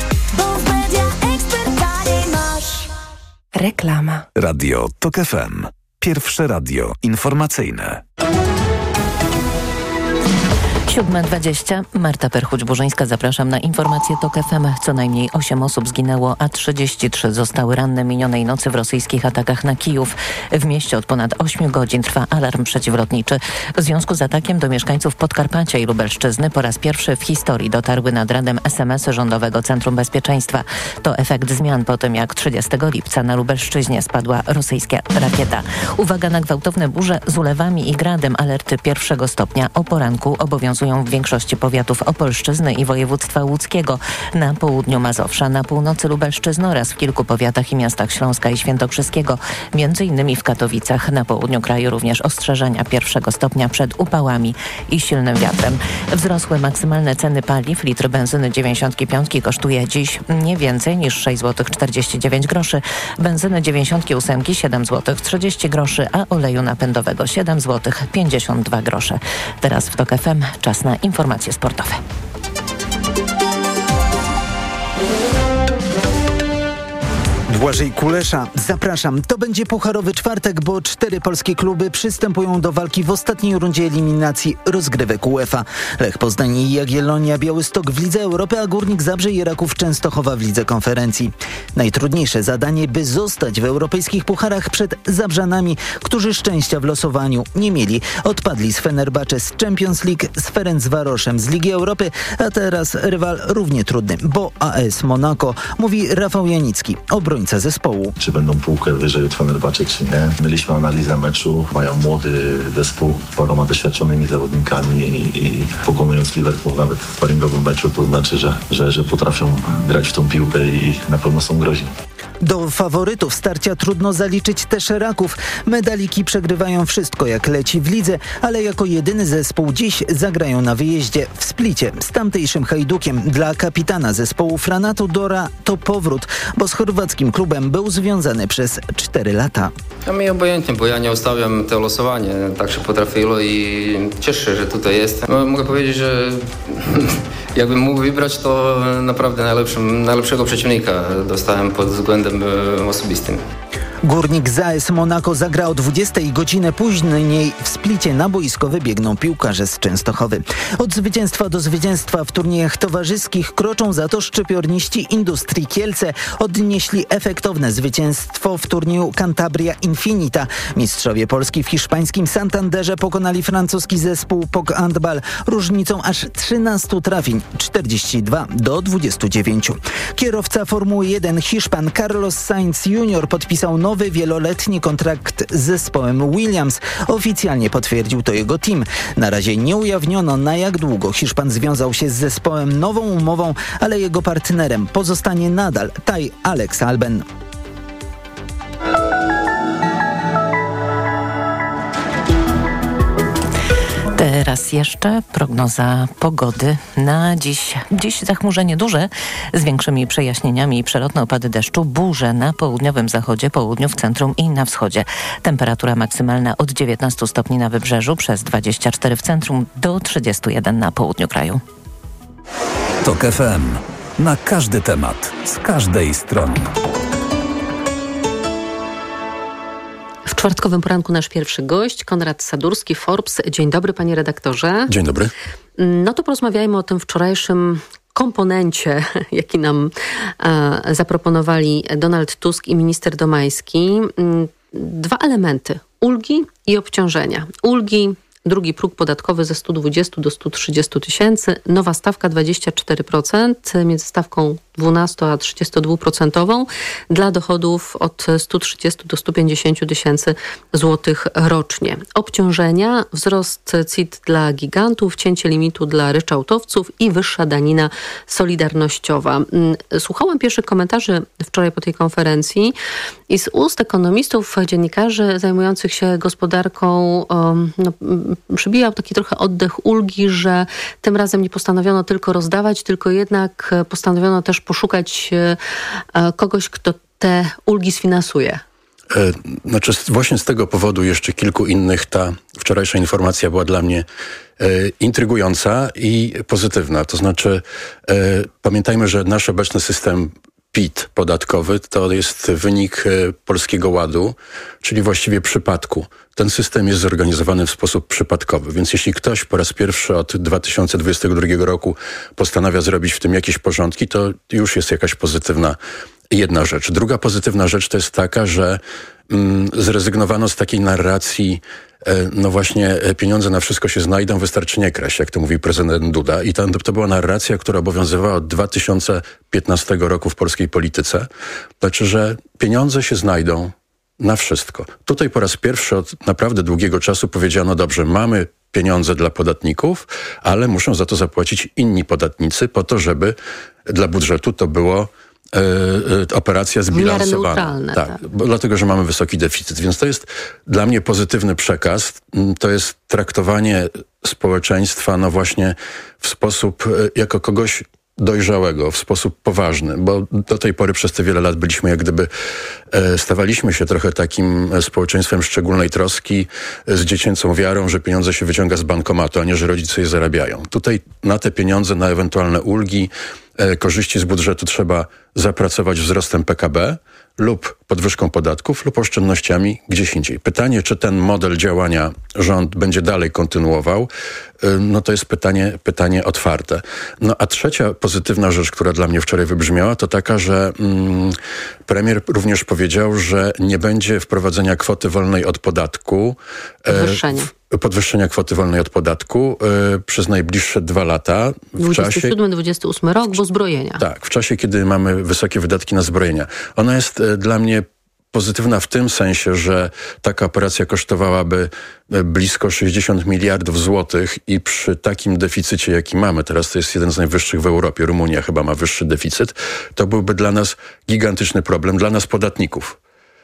Reklama. Radio TOK FM. Pierwsze radio informacyjne. 7:20. Marta Perchuć-Burzyńska, zapraszam na informację TOK FM. Co najmniej 8 osób zginęło, a 33 zostały ranne minionej nocy w rosyjskich atakach na Kijów. W mieście od ponad 8 godzin trwa alarm przeciwlotniczy. W związku z atakiem do mieszkańców Podkarpacia i Lubelszczyzny po raz pierwszy w historii dotarły nad ranem SMS-y Rządowego Centrum Bezpieczeństwa. To efekt zmian po tym, jak 30 lipca na Lubelszczyźnie spadła rosyjska rakieta. Uwaga na gwałtowne burze z ulewami i gradem. Alerty 1. stopnia o poranku obowiązują w większości powiatów Opolszczyzny i województwa łódzkiego. Na południu Mazowsza, na północy Lubelszczyzny oraz w kilku powiatach i miastach Śląska i Świętokrzyskiego. Między innymi w Katowicach. Na południu kraju również ostrzeżenia 1. stopnia przed upałami i silnym wiatrem. Wzrosły maksymalne ceny paliw. Litr benzyny 95 kosztuje dziś nie więcej niż 6,49 zł. Benzyny 98 7 zł 30 groszy, a oleju napędowego 7 zł 52 grosze. Teraz w TOK FM czas na informacje sportowe. Błażej Kulesza, zapraszam. To będzie pucharowy czwartek, bo 4 polskie kluby przystępują do walki w ostatniej rundzie eliminacji rozgrywek UEFA. Lech Poznań i Jagiellonia Białystok w Lidze Europy, a Górnik Zabrze i Raków Częstochowa w Lidze Konferencji. Najtrudniejsze zadanie, by zostać w europejskich pucharach przed Zabrzanami, którzy szczęścia w losowaniu nie mieli. Odpadli z Fenerbahce z Champions League, z Ferencvaroszem z Ligi Europy, a teraz rywal równie trudny, bo AS Monaco, mówi Rafał Janicki, obrońca zespołu. Czy będą półkę wyżej od Fenerbahce, czy nie? Mieliśmy analizę meczu, mają młody zespół, paroma doświadczonymi zawodnikami i pokonując Liverpool nawet w sparingowym meczu, to znaczy, że potrafią grać w tą piłkę i na pewno są groźni. Do faworytów starcia trudno zaliczyć też Raków. Medaliki przegrywają wszystko jak leci w lidze, ale jako jedyny zespół dziś zagrają na wyjeździe w Splicie z tamtejszym Hajdukiem. Dla kapitana zespołu Frana Tudora to powrót, bo z chorwackim klubem był związany przez 4 lata. A mi obojętnie, bo ja nie ustawiam to losowanie, tak się potrafiło i cieszę się, że tutaj jest. Mogę powiedzieć, że jakbym mógł wybrać, to naprawdę najlepszego przeciwnika dostałem pod względem osobistym. Górnik z AS Monaco zagra o 20 godzinę później w Splicie. Na boisko wybiegną piłkarze z Częstochowy. Od zwycięstwa do zwycięstwa w turniejach towarzyskich kroczą za to szczypiorniści Industrii Kielce. Odnieśli efektowne zwycięstwo w turnieju Cantabria Infinita. Mistrzowie Polski w hiszpańskim Santanderze pokonali francuski zespół POG Handball różnicą aż 13 trafień, 42-29. Kierowca Formuły 1 Hiszpan Carlos Sainz Jr. podpisał nowy wieloletni kontrakt z zespołem Williams. Oficjalnie potwierdził to jego team. Na razie nie ujawniono, na jak długo Hiszpan związał się z zespołem nową umową, ale jego partnerem pozostanie nadal Taj Alex Alben. Teraz jeszcze prognoza pogody na dziś. Dziś zachmurzenie duże z większymi przejaśnieniami i przelotne opady deszczu, burze na południowym zachodzie, południu, w centrum i na wschodzie. Temperatura maksymalna od 19 stopni na wybrzeżu, przez 24 w centrum do 31 na południu kraju. TOK FM. Na każdy temat, z każdej strony. W czwartkowym poranku nasz pierwszy gość, Konrad Sadurski, Forbes. Dzień dobry, panie redaktorze. Dzień dobry. No to porozmawiajmy o tym wczorajszym komponencie, jaki nam zaproponowali Donald Tusk i minister Domański. 2 elementy. Ulgi i obciążenia. Ulgi, drugi próg podatkowy ze 120 do 130 tysięcy, nowa stawka 24% między stawką 12 a 32% dla dochodów od 130 do 150 tysięcy złotych rocznie. Obciążenia, wzrost CIT dla gigantów, cięcie limitu dla ryczałtowców i wyższa danina solidarnościowa. Słuchałam pierwszych komentarzy wczoraj po tej konferencji i z ust ekonomistów, dziennikarzy zajmujących się gospodarką przybijał taki trochę oddech ulgi, że tym razem nie postanowiono tylko rozdawać, tylko jednak postanowiono też poszukać kogoś, kto te ulgi sfinansuje. Znaczy właśnie z tego powodu jeszcze kilku innych ta wczorajsza informacja była dla mnie intrygująca i pozytywna. To znaczy pamiętajmy, że nasz obecny system PIT podatkowy to jest wynik Polskiego Ładu, czyli właściwie przypadku. Ten system jest zorganizowany w sposób przypadkowy, więc jeśli ktoś po raz pierwszy od 2022 roku postanawia zrobić w tym jakieś porządki, to już jest jakaś pozytywna jedna rzecz. Druga pozytywna rzecz to jest taka, że zrezygnowano z takiej narracji, no właśnie pieniądze na wszystko się znajdą, wystarczy nie kraść, jak to mówi prezydent Duda. I to była narracja, która obowiązywała od 2015 roku w polskiej polityce. Znaczy, że pieniądze się znajdą na wszystko. Tutaj po raz pierwszy od naprawdę długiego czasu powiedziano, dobrze, mamy pieniądze dla podatników, ale muszą za to zapłacić inni podatnicy po to, żeby dla budżetu to było operacja zbilansowana. Tak. Dlatego, że mamy wysoki deficyt. Więc to jest dla mnie pozytywny przekaz. To jest traktowanie społeczeństwa, no właśnie w sposób, jako kogoś dojrzałego, w sposób poważny, bo do tej pory przez te wiele lat byliśmy jak gdyby, stawaliśmy się trochę takim społeczeństwem szczególnej troski z dziecięcą wiarą, że pieniądze się wyciąga z bankomatu, a nie, że rodzice je zarabiają. Tutaj na te pieniądze, na ewentualne ulgi, korzyści z budżetu trzeba zapracować wzrostem PKB lub podwyżką podatków lub oszczędnościami gdzieś indziej. Pytanie, czy ten model działania rząd będzie dalej kontynuował, no to jest pytanie otwarte. No a trzecia pozytywna rzecz, która dla mnie wczoraj wybrzmiała, to taka, że premier również powiedział, że nie będzie wprowadzenia kwoty wolnej od podatku. Podwyższenia kwoty wolnej od podatku przez najbliższe 2 lata. 27-28 rok, bo zbrojenia. Tak, w czasie, kiedy mamy wysokie wydatki na zbrojenia. Ona jest dla mnie pozytywna w tym sensie, że taka operacja kosztowałaby blisko 60 miliardów złotych i przy takim deficycie, jaki mamy, teraz to jest jeden z najwyższych w Europie, Rumunia chyba ma wyższy deficyt, to byłby dla nas gigantyczny problem, dla nas podatników.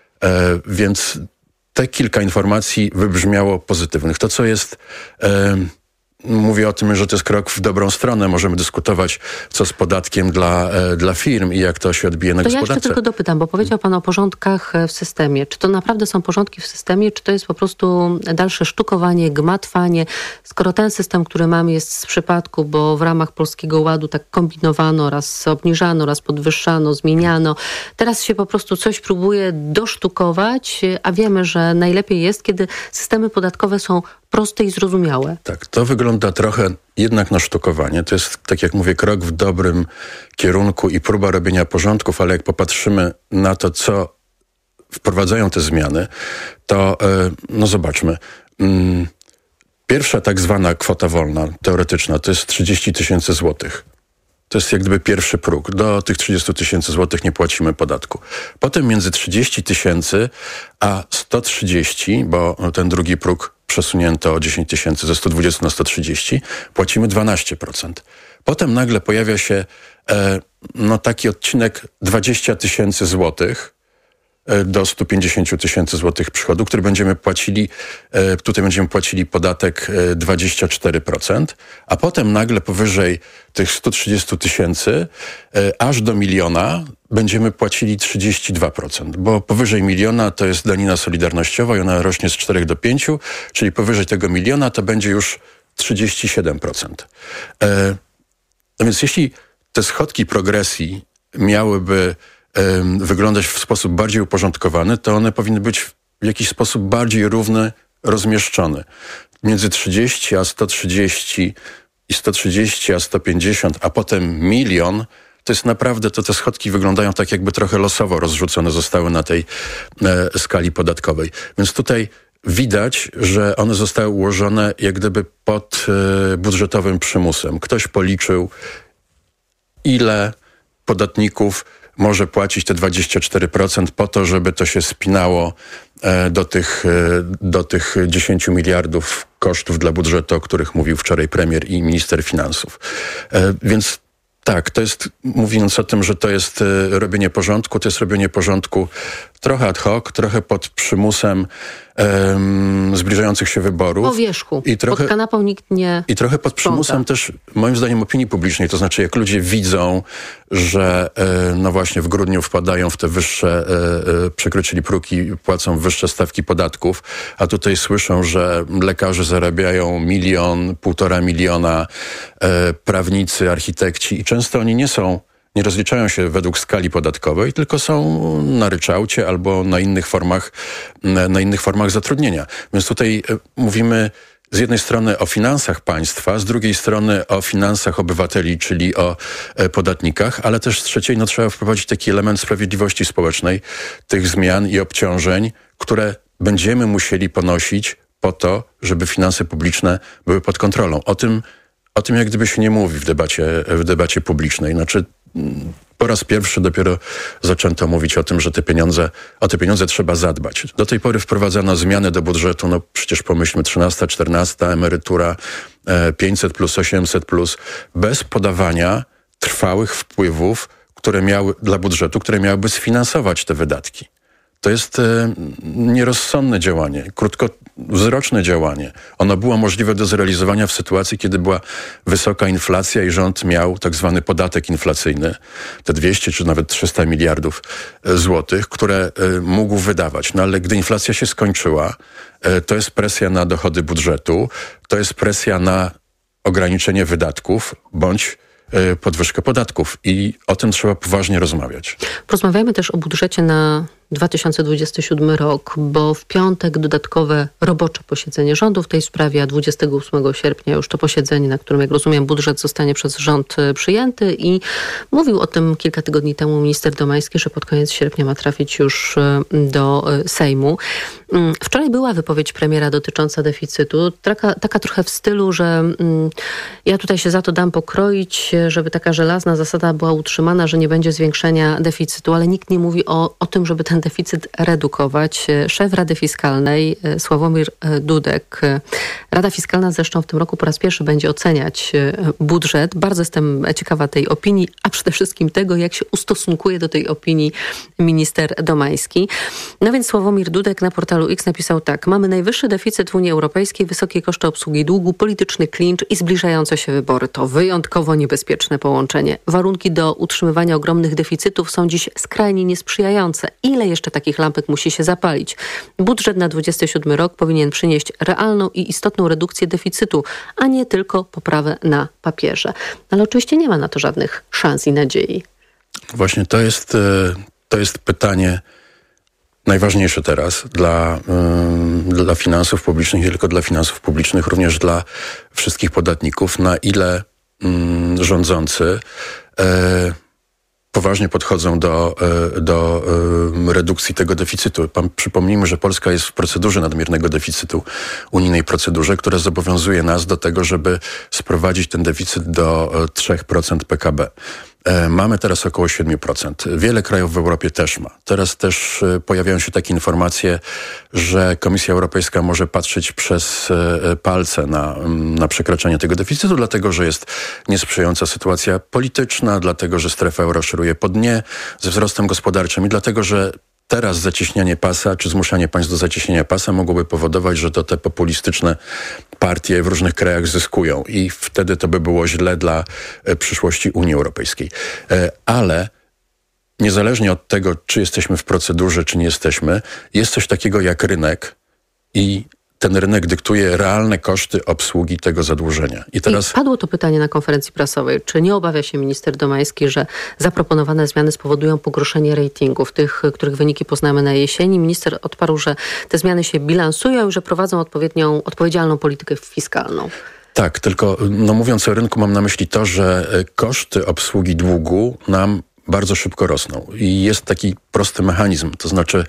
Więc te kilka informacji wybrzmiało pozytywnych. To, co jest... Mówię o tym, że to jest krok w dobrą stronę. Możemy dyskutować, co z podatkiem dla firm i jak to się odbije na gospodarce. To ja jeszcze tylko dopytam, bo powiedział pan o porządkach w systemie. Czy to naprawdę są porządki w systemie, czy to jest po prostu dalsze sztukowanie, gmatwanie? Skoro ten system, który mamy, jest z przypadku, bo w ramach Polskiego Ładu tak kombinowano, raz obniżano, raz podwyższano, zmieniano. Teraz się po prostu coś próbuje dosztukować, a wiemy, że najlepiej jest, kiedy systemy podatkowe są proste i zrozumiałe. Tak, to wygląda trochę jednak na sztukowanie. To jest, tak jak mówię, krok w dobrym kierunku i próba robienia porządków, ale jak popatrzymy na to, co wprowadzają te zmiany, to no zobaczmy. Pierwsza tak zwana kwota wolna, teoretyczna, to jest 30 000 złotych. To jest jak gdyby pierwszy próg. Do tych 30 000 złotych nie płacimy podatku. Potem między 30 000 a 130, bo ten drugi próg przesunięto o 10 000 ze 120 na 130, płacimy 12%. Potem nagle pojawia się taki odcinek 20 000 złotych do 150 000 złotych przychodu, który będziemy płacili, tutaj będziemy płacili podatek 24%, a potem nagle powyżej tych 130 000 aż do 1 000 000 będziemy płacili 32%, bo powyżej 1 000 000 to jest danina solidarnościowa i ona rośnie z 4 do 5, czyli powyżej tego 1 000 000 to będzie już 37%. No więc jeśli te schodki progresji miałyby wyglądać w sposób bardziej uporządkowany, to one powinny być w jakiś sposób bardziej równy, rozmieszczone. Między 30 a 130 i 130 a 150, a potem 1 000 000, to jest naprawdę, to te schodki wyglądają tak, jakby trochę losowo rozrzucone zostały na tej skali podatkowej. Więc tutaj widać, że one zostały ułożone jak gdyby pod budżetowym przymusem. Ktoś policzył, ile podatników może płacić te 24% po to, żeby to się spinało do tych 10 miliardów kosztów dla budżetu, o których mówił wczoraj premier i minister finansów. Więc tak, to jest, mówiąc o tym, że to jest robienie porządku, to jest robienie porządku trochę ad hoc, trochę pod przymusem zbliżających się wyborów. Po wierzchu, i trochę, pod kanapą nikt nie i trochę pod przymusem też, moim zdaniem, opinii publicznej. To znaczy, jak ludzie widzą, że no właśnie w grudniu wpadają w te wyższe, przekroczyli próg i płacą wyższe stawki podatków, a tutaj słyszą, że lekarze zarabiają 1 000 000, 1,5 miliona, prawnicy, architekci i często oni nie są nie rozliczają się według skali podatkowej, tylko są na ryczałcie albo na innych formach zatrudnienia. Więc tutaj mówimy z jednej strony o finansach państwa, z drugiej strony o finansach obywateli, czyli o podatnikach, ale też z trzeciej trzeba wprowadzić taki element sprawiedliwości społecznej, tych zmian i obciążeń, które będziemy musieli ponosić po to, żeby finanse publiczne były pod kontrolą. O tym jak gdyby się nie mówi w debacie publicznej. Znaczy, po raz pierwszy dopiero zaczęto mówić o tym, że o te pieniądze trzeba zadbać. Do tej pory wprowadzano zmiany do budżetu, no przecież pomyślmy 13, 14 emerytura, 500 plus, 800 plus, bez podawania trwałych wpływów, dla budżetu, które miałyby sfinansować te wydatki. To jest nierozsądne działanie, krótkowzroczne działanie. Ono było możliwe do zrealizowania w sytuacji, kiedy była wysoka inflacja i rząd miał tak zwany podatek inflacyjny, te 200 czy nawet 300 miliardów złotych, które mógł wydawać. No ale gdy inflacja się skończyła, to jest presja na dochody budżetu, to jest presja na ograniczenie wydatków bądź podwyżkę podatków i o tym trzeba poważnie rozmawiać. Porozmawiajmy też o budżecie na 2027 rok, bo w piątek dodatkowe robocze posiedzenie rządu w tej sprawie, a 28 sierpnia już to posiedzenie, na którym, jak rozumiem, budżet zostanie przez rząd przyjęty i mówił o tym kilka tygodni temu minister Domański, że pod koniec sierpnia ma trafić już do Sejmu. Wczoraj była wypowiedź premiera dotycząca deficytu, taka trochę w stylu, że ja tutaj się za to dam pokroić, żeby taka żelazna zasada była utrzymana, że nie będzie zwiększenia deficytu, ale nikt nie mówi o tym, żeby ten deficyt redukować. Szef Rady Fiskalnej Sławomir Dudek. Rada Fiskalna zresztą w tym roku po raz pierwszy będzie oceniać budżet. Bardzo jestem ciekawa tej opinii, a przede wszystkim tego, jak się ustosunkuje do tej opinii minister Domański. No więc Sławomir Dudek na portalu X napisał tak. Mamy najwyższy deficyt w Unii Europejskiej, wysokie koszty obsługi długu, polityczny klincz i zbliżające się wybory. To wyjątkowo niebezpieczne połączenie. Warunki do utrzymywania ogromnych deficytów są dziś skrajnie niesprzyjające. Ile jeszcze takich lampek musi się zapalić? Budżet na 27 rok powinien przynieść realną i istotną redukcję deficytu, a nie tylko poprawę na papierze. Ale oczywiście nie ma na to żadnych szans i nadziei. Właśnie to jest pytanie najważniejsze teraz dla finansów publicznych, nie tylko dla finansów publicznych, również dla wszystkich podatników, na ile rządzący poważnie podchodzą do redukcji tego deficytu. Przypomnijmy, że Polska jest w procedurze nadmiernego deficytu, unijnej procedurze, która zobowiązuje nas do tego, żeby sprowadzić ten deficyt do 3% PKB. Mamy teraz około 7%. Wiele krajów w Europie też ma. Teraz też pojawiają się takie informacje, że Komisja Europejska może patrzeć przez palce na przekraczanie tego deficytu, dlatego że jest niesprzyjająca sytuacja polityczna, dlatego że strefa euro szoruje po dnie ze wzrostem gospodarczym i dlatego że teraz zacieśnianie pasa, czy zmuszanie państw do zacieśniania pasa mogłoby powodować, że to te populistyczne partie w różnych krajach zyskują i wtedy to by było źle dla przyszłości Unii Europejskiej. Ale niezależnie od tego, czy jesteśmy w procedurze, czy nie jesteśmy, jest coś takiego jak rynek i ten rynek dyktuje realne koszty obsługi tego zadłużenia. I padło to pytanie na konferencji prasowej. Czy nie obawia się minister Domański, że zaproponowane zmiany spowodują pogorszenie ratingów, tych, których wyniki poznamy na jesieni? Minister odparł, że te zmiany się bilansują i że prowadzą odpowiedzialną politykę fiskalną. Tak, tylko mówiąc o rynku, mam na myśli to, że koszty obsługi długu nam bardzo szybko rosną. I jest taki prosty mechanizm, to znaczy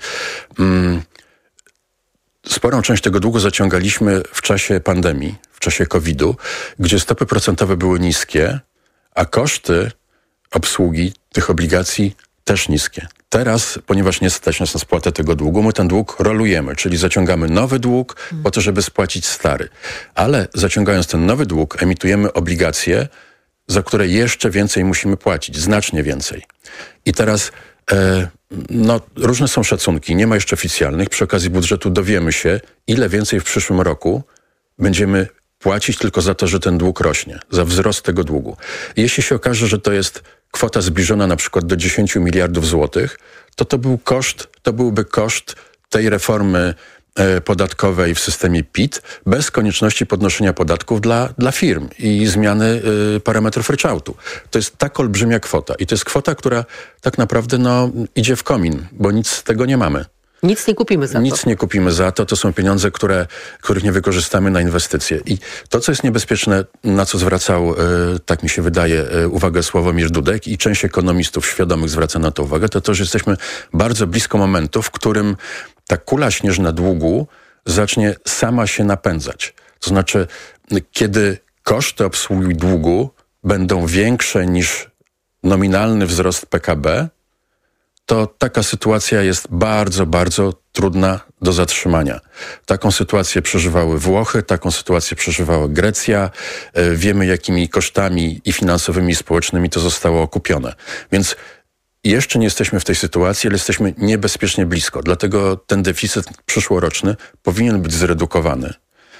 sporą część tego długu zaciągaliśmy w czasie pandemii, w czasie COVID-u, gdzie stopy procentowe były niskie, a koszty obsługi tych obligacji też niskie. Teraz, ponieważ nie stać nas na spłatę tego długu, my ten dług rolujemy, czyli zaciągamy nowy dług po to, żeby spłacić stary. Ale zaciągając ten nowy dług, emitujemy obligacje, za które jeszcze więcej musimy płacić, znacznie więcej. I teraz różne są szacunki, nie ma jeszcze oficjalnych. Przy okazji budżetu dowiemy się, ile więcej w przyszłym roku będziemy płacić tylko za to, że ten dług rośnie, za wzrost tego długu. I jeśli się okaże, że to jest kwota zbliżona na przykład do 10 miliardów złotych, to byłby koszt tej reformy podatkowej w systemie PIT bez konieczności podnoszenia podatków dla firm i zmiany parametrów ryczałtu. To jest tak olbrzymia kwota i to jest kwota, która tak naprawdę idzie w komin, bo nic z tego nie mamy. Nic nie kupimy za to. Nic nie kupimy za to. To są pieniądze, których nie wykorzystamy na inwestycje. I to, co jest niebezpieczne, na co zwracał, tak mi się wydaje, uwagę Sławomir Dudek i część ekonomistów świadomych zwraca na to uwagę, to, że jesteśmy bardzo blisko momentu, w którym ta kula śnieżna długu zacznie sama się napędzać. To znaczy, kiedy koszty obsługi długu będą większe niż nominalny wzrost PKB, to taka sytuacja jest bardzo, bardzo trudna do zatrzymania. Taką sytuację przeżywały Włochy, taką sytuację przeżywała Grecja. Wiemy, jakimi kosztami i finansowymi, i społecznymi to zostało okupione. Więc jeszcze nie jesteśmy w tej sytuacji, ale jesteśmy niebezpiecznie blisko. Dlatego ten deficyt przyszłoroczny powinien być zredukowany.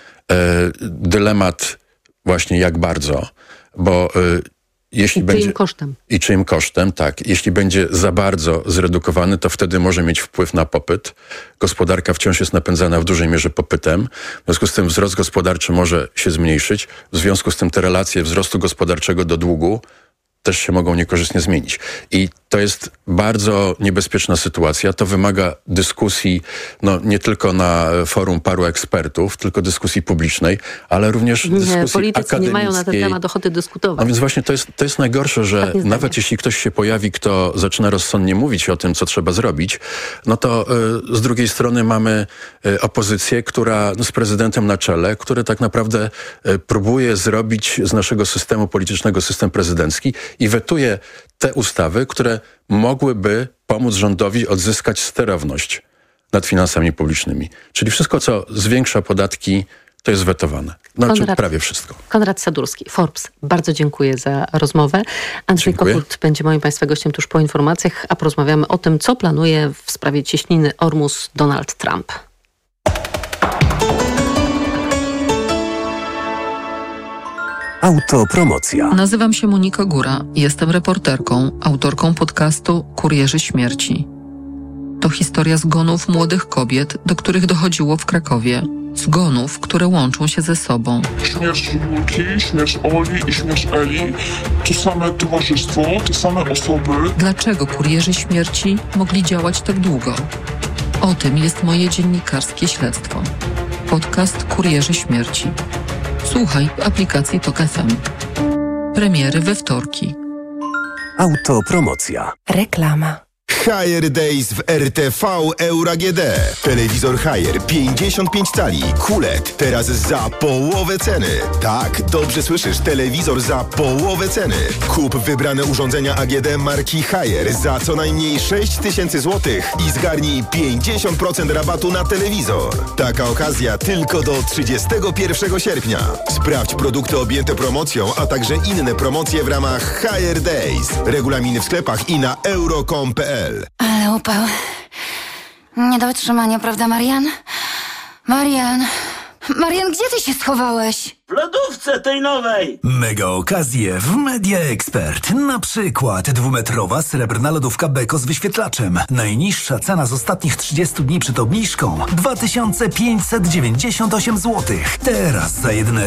Dylemat właśnie jak bardzo, bo jeśli będzie... Czyim kosztem? I czyim kosztem, tak. Jeśli będzie za bardzo zredukowany, to wtedy może mieć wpływ na popyt. Gospodarka wciąż jest napędzana w dużej mierze popytem. W związku z tym wzrost gospodarczy może się zmniejszyć. W związku z tym te relacje wzrostu gospodarczego do długu też się mogą niekorzystnie zmienić. I to jest bardzo niebezpieczna sytuacja. To wymaga dyskusji, nie tylko na forum paru ekspertów, tylko dyskusji publicznej, ale również dyskusji politycy akademickiej. Nie mają na ten temat ochoty dyskutować. A więc właśnie to jest najgorsze, że nawet jeśli ktoś się pojawi, kto zaczyna rozsądnie mówić o tym, co trzeba zrobić, to z drugiej strony mamy opozycję, która z prezydentem na czele, który tak naprawdę próbuje zrobić z naszego systemu politycznego system prezydencki i wetuje te ustawy, które mogłyby pomóc rządowi odzyskać sterowność nad finansami publicznymi. Czyli wszystko, co zwiększa podatki, to jest wetowane. Prawie wszystko. Konrad Sadurski, Forbes. Bardzo dziękuję za rozmowę. Andrzej Kogut będzie moim Państwa gościem tuż po informacjach, a porozmawiamy o tym, co planuje w sprawie cieśniny Ormus Donald Trump. Autopromocja. Nazywam się Monika Góra. Jestem reporterką, autorką podcastu Kurierzy Śmierci. To historia zgonów młodych kobiet, do których dochodziło w Krakowie. Zgonów, które łączą się ze sobą. Śmierć Julki, śmierć Oli i śmierć Eli to same towarzystwo, te same osoby. Dlaczego Kurierzy Śmierci mogli działać tak długo? O tym jest moje dziennikarskie śledztwo. Podcast Kurierzy Śmierci. Słuchaj w aplikacji TOK FM. Premiery we wtorki. Autopromocja. Reklama. Haier Days w RTV Euro AGD. Telewizor Haier 55 cali QLED teraz za połowę ceny. Tak, dobrze słyszysz, telewizor za połowę ceny. Kup wybrane urządzenia AGD marki Haier za co najmniej 6000 zł i zgarnij 50% rabatu na telewizor. Taka okazja tylko do 31 sierpnia. Sprawdź produkty objęte promocją, a także inne promocje w ramach Haier Days. Regulaminy w sklepach i na euro.com.pl. Ale upał. Nie do wytrzymania, prawda, Marian? Marian, gdzie ty się schowałeś? W lodówce tej nowej! Mega okazje w Media Expert. Na przykład 2-metrowa srebrna lodówka Beko z wyświetlaczem. Najniższa cena z ostatnich 30 dni przed obniżką 2598 zł. Teraz za jedyne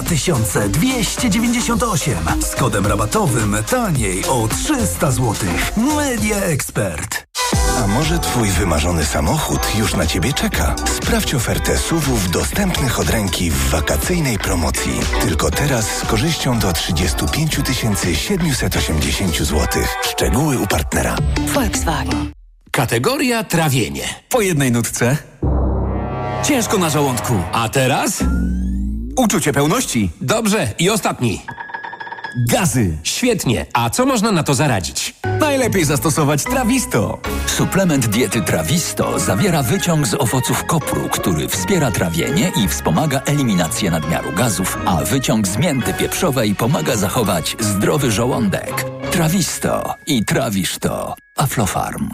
2298. Z kodem rabatowym taniej o 300 zł. Media Expert. A może twój wymarzony samochód już na ciebie czeka? Sprawdź ofertę SUV-ów dostępnych od ręki w wakacyjnej promocji. Tylko teraz z korzyścią do 35 780 zł. Szczegóły u partnera. Volkswagen. Kategoria trawienie. Po jednej nutce. Ciężko na żołądku. A teraz? Uczucie pełności. Dobrze. I ostatni. Gazy. Świetnie. A co można na to zaradzić? Najlepiej zastosować Trawisto. Suplement diety Trawisto zawiera wyciąg z owoców kopru, który wspiera trawienie i wspomaga eliminację nadmiaru gazów, a wyciąg z mięty pieprzowej pomaga zachować zdrowy żołądek. Trawisto i trawisz to. Aflofarm.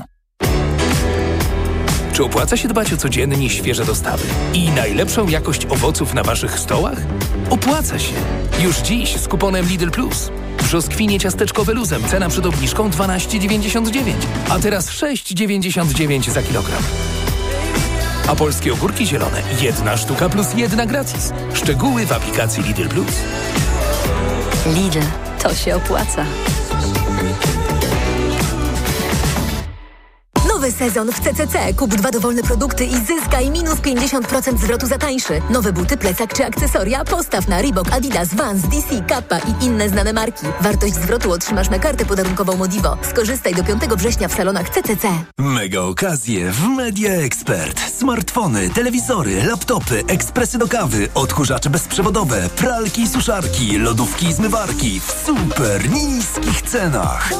Czy opłaca się dbać o codzienne, świeże dostawy i najlepszą jakość owoców na waszych stołach? Opłaca się. Już dziś z kuponem Lidl Plus. Brzoskwinie ciasteczkowe luzem, cena przed obniżką 12,99, a teraz 6,99 za kilogram. A polskie ogórki zielone 1 sztuka plus 1 gratis. Szczegóły w aplikacji Lidl Plus. Lidl, to się opłaca. Nowy sezon w CCC. Kup 2 dowolne produkty i zyskaj minus 50% zwrotu za tańszy. Nowe buty, plecak czy akcesoria? Postaw na Reebok, Adidas, Vans, DC, Kappa i inne znane marki. Wartość zwrotu otrzymasz na kartę podarunkową Modivo. Skorzystaj do 5 września w salonach CCC. Mega okazje w Media Expert. Smartfony, telewizory, laptopy, ekspresy do kawy, odkurzacze bezprzewodowe, pralki i suszarki, lodówki i zmywarki w super niskich cenach.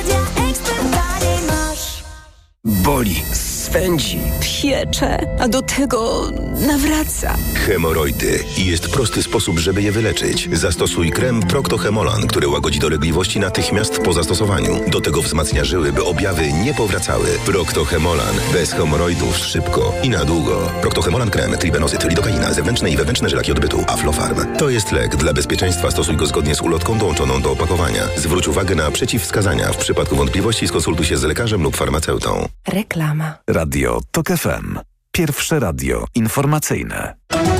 Boli, swędzi, piecze, a do tego nawraca. Hemoroidy. I jest prosty sposób, żeby je wyleczyć. Zastosuj krem Procto-Hemolan, który łagodzi dolegliwości natychmiast po zastosowaniu. Do tego wzmacnia żyły, by objawy nie powracały. Procto-Hemolan. Bez hemoroidów szybko i na długo. Procto-Hemolan krem, tribenozyt, lidokaina, zewnętrzne i wewnętrzne żelaki odbytu, Aflofarm. To jest lek. Dla bezpieczeństwa stosuj go zgodnie z ulotką dołączoną do opakowania. Zwróć uwagę na przeciwwskazania. W przypadku wątpliwości skonsultuj się z lekarzem lub farmaceutą. Reklama. Radio TOK FM. Pierwsze radio informacyjne.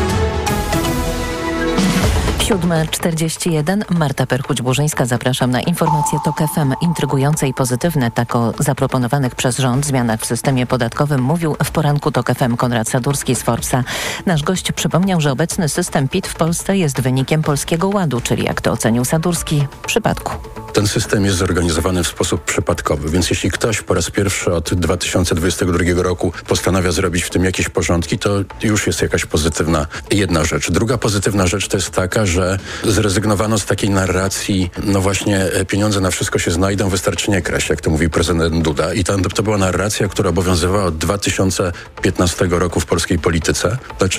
7:41. Marta Perchuć-Burzyńska. Zapraszam na informacje TOK FM. Intrygujące i pozytywne, tak o zaproponowanych przez rząd zmianach w systemie podatkowym mówił w poranku TOK FM Konrad Sadurski z Forbesa. Nasz gość przypomniał, że obecny system PIT w Polsce jest wynikiem Polskiego Ładu, czyli jak to ocenił Sadurski, przypadku. Ten system jest zorganizowany w sposób przypadkowy, więc jeśli ktoś po raz pierwszy od 2022 roku postanawia zrobić w tym jakieś porządki, to już jest jakaś pozytywna jedna rzecz. Druga pozytywna rzecz to jest taka, że zrezygnowano z takiej narracji, no właśnie pieniądze na wszystko się znajdą, wystarczy nie kraść, jak to mówi prezydent Duda. I to była narracja, która obowiązywała od 2015 roku w polskiej polityce. Znaczy